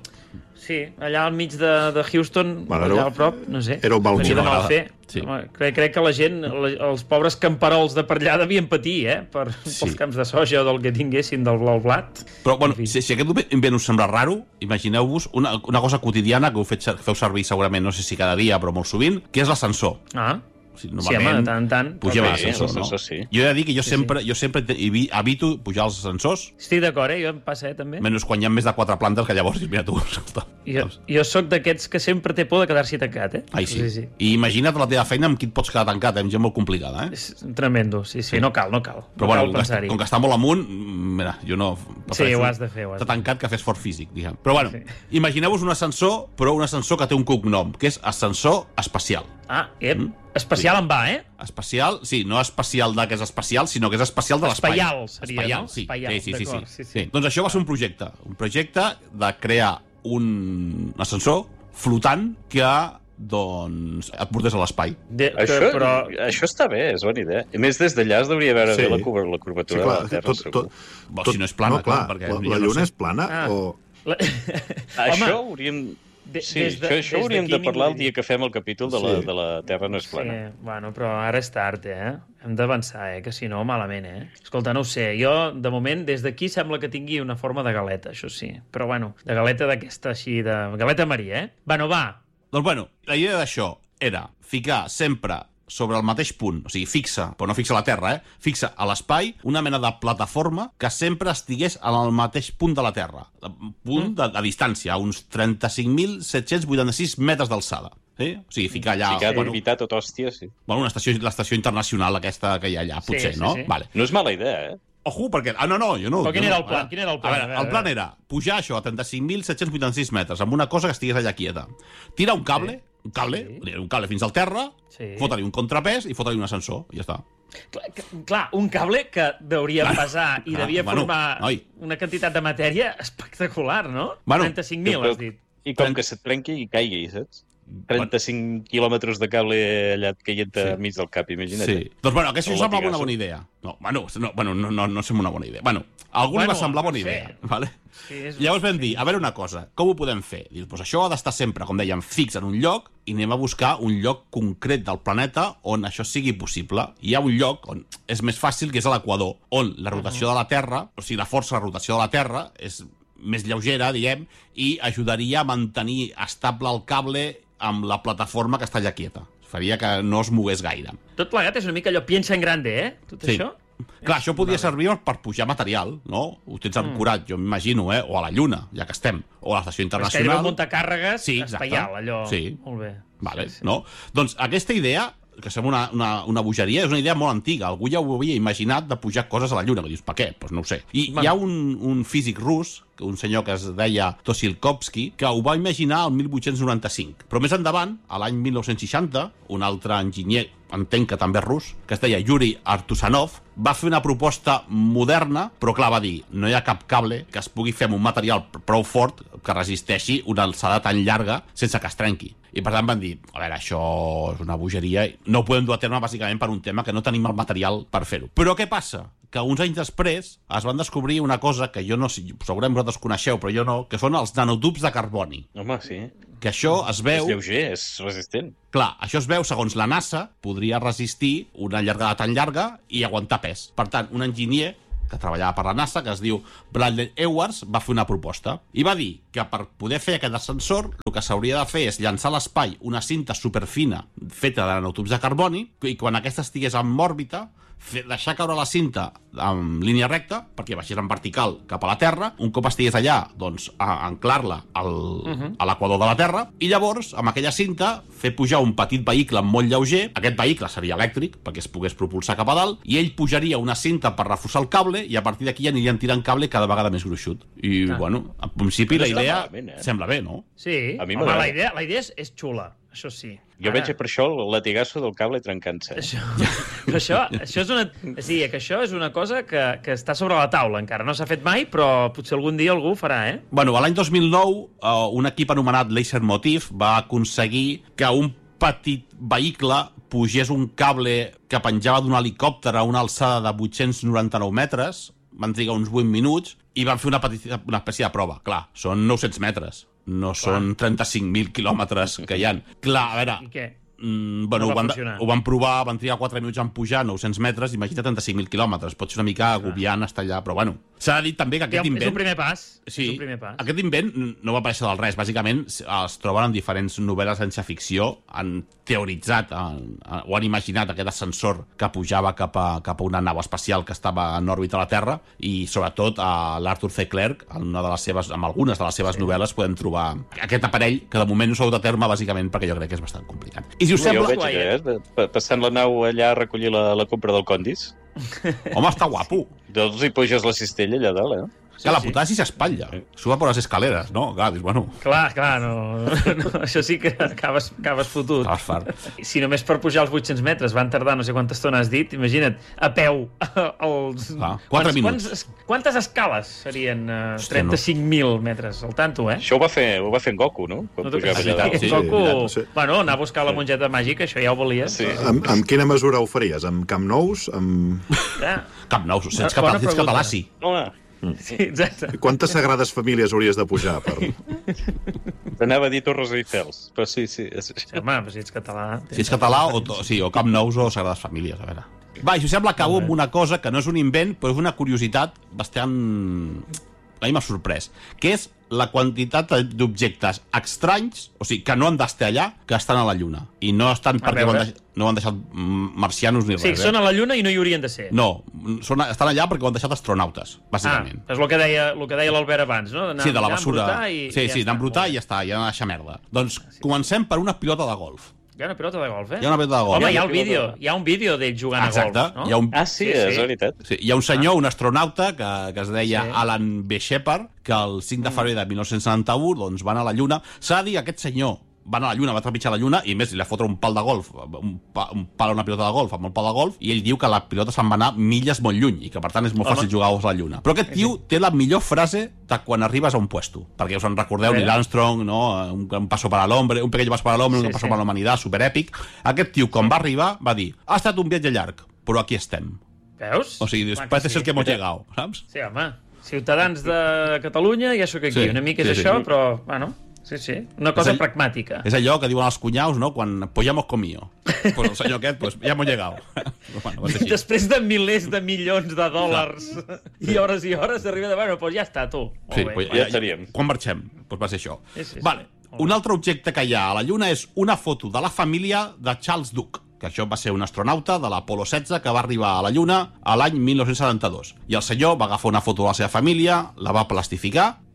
allà al mig de Houston, allà al prop, no sé. Era un mal fer. Sí. Crec que la gent, els pobres camperols de per allà devien patir, pels camps de soja o del que tinguessin del blau blat. Però, bueno, si aquest invent us sembla raro, imagineu-vos una cosa quotidiana que feu servir segurament, no sé si cada dia, però molt sovint, que és l'ascensor. Normalment, tant. Pugem a l'ascensor, no? Jo he de dir que jo sempre evito pujar als ascensors. Estic d'acord, jo em passa, també. Menys quan hi ha més de 4 plantes, que llavors, mira tu... Jo sóc d'aquests que sempre té por de quedar-s'hi tancat, Ai, sí. I imagina't la teva feina amb qui et pots quedar tancat, amb gent molt complicada, És tremendo, sí, no cal. Però bueno, com que està molt amunt, mira, jo no... Sí, ho has de fer. Està tancat que fes fort físic, diguem. Però bueno, imagineu-vos un ascensor, però un ascensor que té un cognom, que és ascensor espacial. Especial en va, Especial, sí, no especial que és especial, sinó que és especial de l'espai. Espaial, seria, sí. Doncs això va ser un projecte de crear un ascensor flotant que doncs et portés a l'espai. Això està bé, és bona idea. A més, des d'allà es deuria veure bé la curvatura de la Terra, segur. Si no és plana, clar. La Lluna és plana o... Això hauríem... això hauríem de parlar el dia que fem el capítol de la Terra no és plana. Bueno, però ara és tard, Hem d'avançar, que si no, malament, Escolta, no ho sé, jo, de moment, des d'aquí sembla que tingui una forma de galeta, això sí. Però, bueno, de galeta d'aquesta així, de galeta marí, Bueno, va. Doncs, bueno, la idea d'això era ficar sempre sobre el mateix punt, o sigui, fixa, però no fixa a la Terra, fixa a l'espai una mena de plataforma que sempre estigués al mateix punt de la Terra, punt de distància, a uns 35.786 metres d'alçada. O sigui, ficar allà... Ficar d'orbitar tot hòstia, sí. Bueno, l'estació internacional aquesta que hi ha allà, potser, no? Vale. No és mala idea, Ojo, perquè... no, jo no... Però quin era el plan? A veure, el plan era pujar això a 35.786 metres amb una cosa que estigués allà quieta. Tirar un cable, un cable fins al terra, fotre-li un contrapès i fotre-li un ascensor, i ja està. Clar, un cable que deuria pesar i devia formar una quantitat de matèria espectacular, no? 35.000, has dit. I com que se't trenqui i caigui, saps? 35 quilòmetres de cable allà caient enmig del cap, imagina't. Sí. Doncs, bueno, aquesta sembla una bona idea. No sembla una bona idea. Bueno, a algú li va semblar bona idea, vale? Llavors vam dir, a veure una cosa, com ho podem fer? Dius, doncs això ha d'estar sempre, com dèiem, fix en un lloc, i anem a buscar un lloc concret del planeta on això sigui possible. Hi ha un lloc on és més fàcil, que és a l'equador, on la rotació de la Terra, o sigui, la força de rotació de la Terra és més lleugera, diguem, i ajudaria a mantenir estable el cable amb la plataforma que està allà quieta. Faria que no es mogués gaire. Tot plegat és una mica allò piensa en grande, Tot això? Clar, això podria servir per pujar material, no? Ho tens ancorat, jo m'imagino, o a la Lluna, ja que estem, o a l'estació internacional. És que un muntacàrregues espaial, allò. Sí. Molt bé. Vale, no? Doncs aquesta idea, que sembla una bogeria, és una idea molt antiga. Algú ja ho havia imaginat de pujar coses a la Lluna, que dius, per què? Doncs no ho sé. I hi ha un físic rus un senyor que es deia Tosilkovsky, que ho va imaginar el 1895. Però més endavant, a l'any 1960, un altre enginyer, entenc que també rus, que es deia Yuri Artusanov, va fer una proposta moderna, però clar, va dir, no hi ha cap cable que es pugui fer amb un material prou fort que resisteixi una alçada tan llarga sense que es trenqui. I per tant van dir, a veure, això és una bogeria, no ho podem dur a terme bàsicament per un tema que no tenim el material per fer-ho. Però què passa? Que uns anys després es van descobrir una cosa que jo no sé, segurament vosaltres coneixeu, però jo no, que són els nanotubs de carboni. Home, sí. Que això es veu... És lleuger, és resistent. Clar, això es veu, segons la NASA, podria resistir una llargada tan llarga i aguantar pes. Per tant, un enginyer que treballava per la NASA, que es diu Bradley Edwards, va fer una proposta. I va dir que per poder fer aquest ascensor, el que s'hauria de fer és llançar a l'espai una cinta superfina feta de nanotubs de carboni, i quan aquesta estigués en òrbita, deixar caure la cinta en línia recta, perquè baixés en vertical cap a la Terra, un cop estigués allà, doncs, a anclar-la a l'equador de la Terra, i llavors, amb aquella cinta, fer pujar un petit vehicle molt lleuger, aquest vehicle seria elèctric, perquè es pogués propulsar cap a dalt, i ell pujaria una cinta per reforçar el cable, i a partir d'aquí anirien tirant cable cada vegada més gruixut. I, bueno, en principi la idea sembla bé, no? Sí, a mi home, la idea és xula, això sí. Jo veig per això el latigasso del cable trencant-se. Això és una... Sí, que això és una cosa que està sobre la taula encara. No s'ha fet mai, però potser algun dia algú ho farà, eh? Bueno, l'any 2009, un equip anomenat Laser Motif va aconseguir que un petit vehicle pugés un cable que penjava d'un helicòpter a una alçada de 899 metres, van trigar uns 8 minuts, i van fer una espècie de prova. Clar, són 900 metres. No són 35.000 quilòmetres que hi ha. Clar, a veure... I què? Bueno, ho van provar, van trigar 4 minuts en pujar 900 metres, imagina 35.000 quilòmetres. Pot ser una mica agobiant estar allà, però bueno. S'ha de dir també que aquest invent... És un primer pas. Sí, aquest invent no va aparèixer del res. Bàsicament es troben en diferents novel·les de ciència-ficció, han teoritzat o han imaginat aquest ascensor que pujava cap a una nau espacial que estava en òrbita a la Terra, i sobretot l'Arthur C. Clarke, amb algunes de les seves novel·les podem trobar aquest aparell, que de moment no s'ha dut a terme bàsicament perquè jo crec que és bastant complicat. I si us sembla... Jo veig passant la nau allà a recollir la compra del Condis. Home, està guapo. Doncs hi puges la cistella allà dalt, eh? Que la putada si s'espatlla. Suba per les escaleres, no? Clar, dius, bueno... Clar, no, això sí que acabes fotut. Acabes fart. Si només per pujar els 800 metres van tardar no sé quanta estona has dit, imagina't, a peu, els... 4 minuts. Quantes escales serien 35.000 metres, al tanto, eh? Això ho va fer en Goku, no? Quan pujava allà dalt. Goku, bueno, anar a buscar la mongeta màgica, això ja ho valia. Sí. Amb quina mesura ho faries? Amb Camp Nous? Camp Nous, sents català, sí. Home... Sí, exacte. Quantes sagrades famílies hauries de pujar? T'anava a dir Torres Eiffels, però sí. Sí, home, però si ets català... Si ets català, o Camp Nous o Sagrades Famílies, a veure. Va, i si us sembla, acabo amb una cosa que no és un invent, però és una curiositat bastant... A mi m'ha sorprès, que és la quantitat d'objectes estranys, o sigui, que no han d'estar allà, que estan a la Lluna. I no estan perquè no han deixat marcianos ni res. Sí, són a la Lluna i no hi haurien de ser. No, estan allà perquè ho han deixat astronautes, bàsicament. És el que deia l'Albert abans, no? Sí, de la mesura. Sí, d'embrutar i ja està, ja no deixar merda. Doncs comencem per una pilota de golf. Hi ha una pilota de golf, eh? Hi ha una pilota de golf. Home, hi ha un vídeo d'ell jugant a golf, no? Sí, és veritat. Sí, hi ha un senyor, un astronauta, que es deia Alan B. Shepard, que el 5 de febrer de 1971 doncs, van a la Lluna. S'ha de dir que aquest senyor van a la Lluna, va trepitjar la Lluna, i més li va fotre un pal de golf, un pal a una pilota de golf, amb un pal de golf, i ell diu que la pilota se'n va anar milles molt lluny, i que per tant és molt fàcil jugar a la Lluna. Però aquest tio té la millor frase de quan arribes a un puesto, perquè us en recordeu, Neil Armstrong, no? Un paso para l'hombre, un pequeño paso para l'hombre, un paso para la humanitat, superèpic. Aquest tio, quan va arribar, va dir, ha estat un viatge llarg, però aquí estem. Veus? O sigui, parece ser que hemos llegado, saps? Sí, home, ciutadans de Catalunya, ja sóc aquí, una mica és això, però, bueno... Sí, una cosa pragmàtica. És allò que diuen els cunyaus, no? Quan pues ya hemos comido. Pues el senyor aquest, pues ya hemos llegado. Bueno, després de milers de milions de dòlars i hores arriba de... Bueno, pues ja està, tu. Sí, pues ja estaríem. Quan marxem? Pues va ser això. Sí. Vale. Un altre objecte que hi ha a la Lluna és una foto de la família de Charles Duke, que això va ser un astronauta de l'Apolo 16 que va arribar a la Lluna a l'any 1972. I el senyor va agafar una foto de la seva família, la va plastificar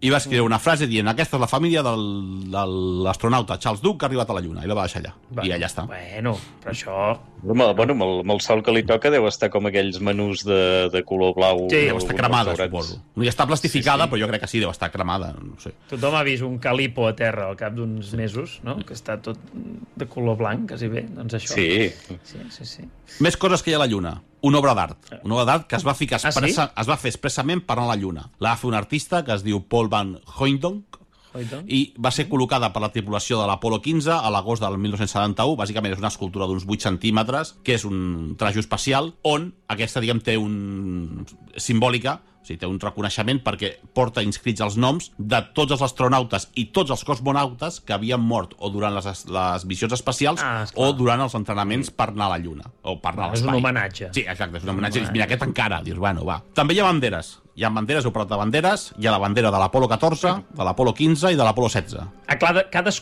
i va escriure una frase dient aquesta és la família de l'astronauta Charles Duke que ha arribat a la Lluna, i la va deixar allà. I allà està. Bueno, però això... Bueno, amb el sol que li toca deu estar com aquells menús de color blau. Sí, deu estar cremada, suposo. No hi està plastificada, però jo crec que sí, deu estar cremada. No sé. Tothom ha vist un calipo a terra al cap d'uns mesos, no? Que està tot de color blanc, quasi bé. Doncs això. Sí. Més coses que hi ha a la Lluna. Una obra d'art. Una obra d'art que es va ficar es va fer expressament per anar a la Lluna. La va fer un artista que es diu Paul Van Hooydonk i va ser col·locada per la tripulació de l'Apolo 15 a l'agost del 1971. Bàsicament és una escultura d'uns 8 centímetres, que és un trajo espacial, on aquesta, diguem, té un... simbòlica, o sigui, té un reconeixement perquè porta inscrits els noms de tots els astronautes i tots els cosmonautes que havien mort o durant les missions espacials o durant els entrenaments per anar a la Lluna o per anar a l'espai. És un homenatge. Sí, exacte, és un homenatge. Mira, aquest encara, dius, bueno, va. També hi ha banderes. Hi ha banderes, heu parlat de banderes, hi ha la bandera de l'Apolo 14, de l'Apolo 15 i de l'Apolo 16.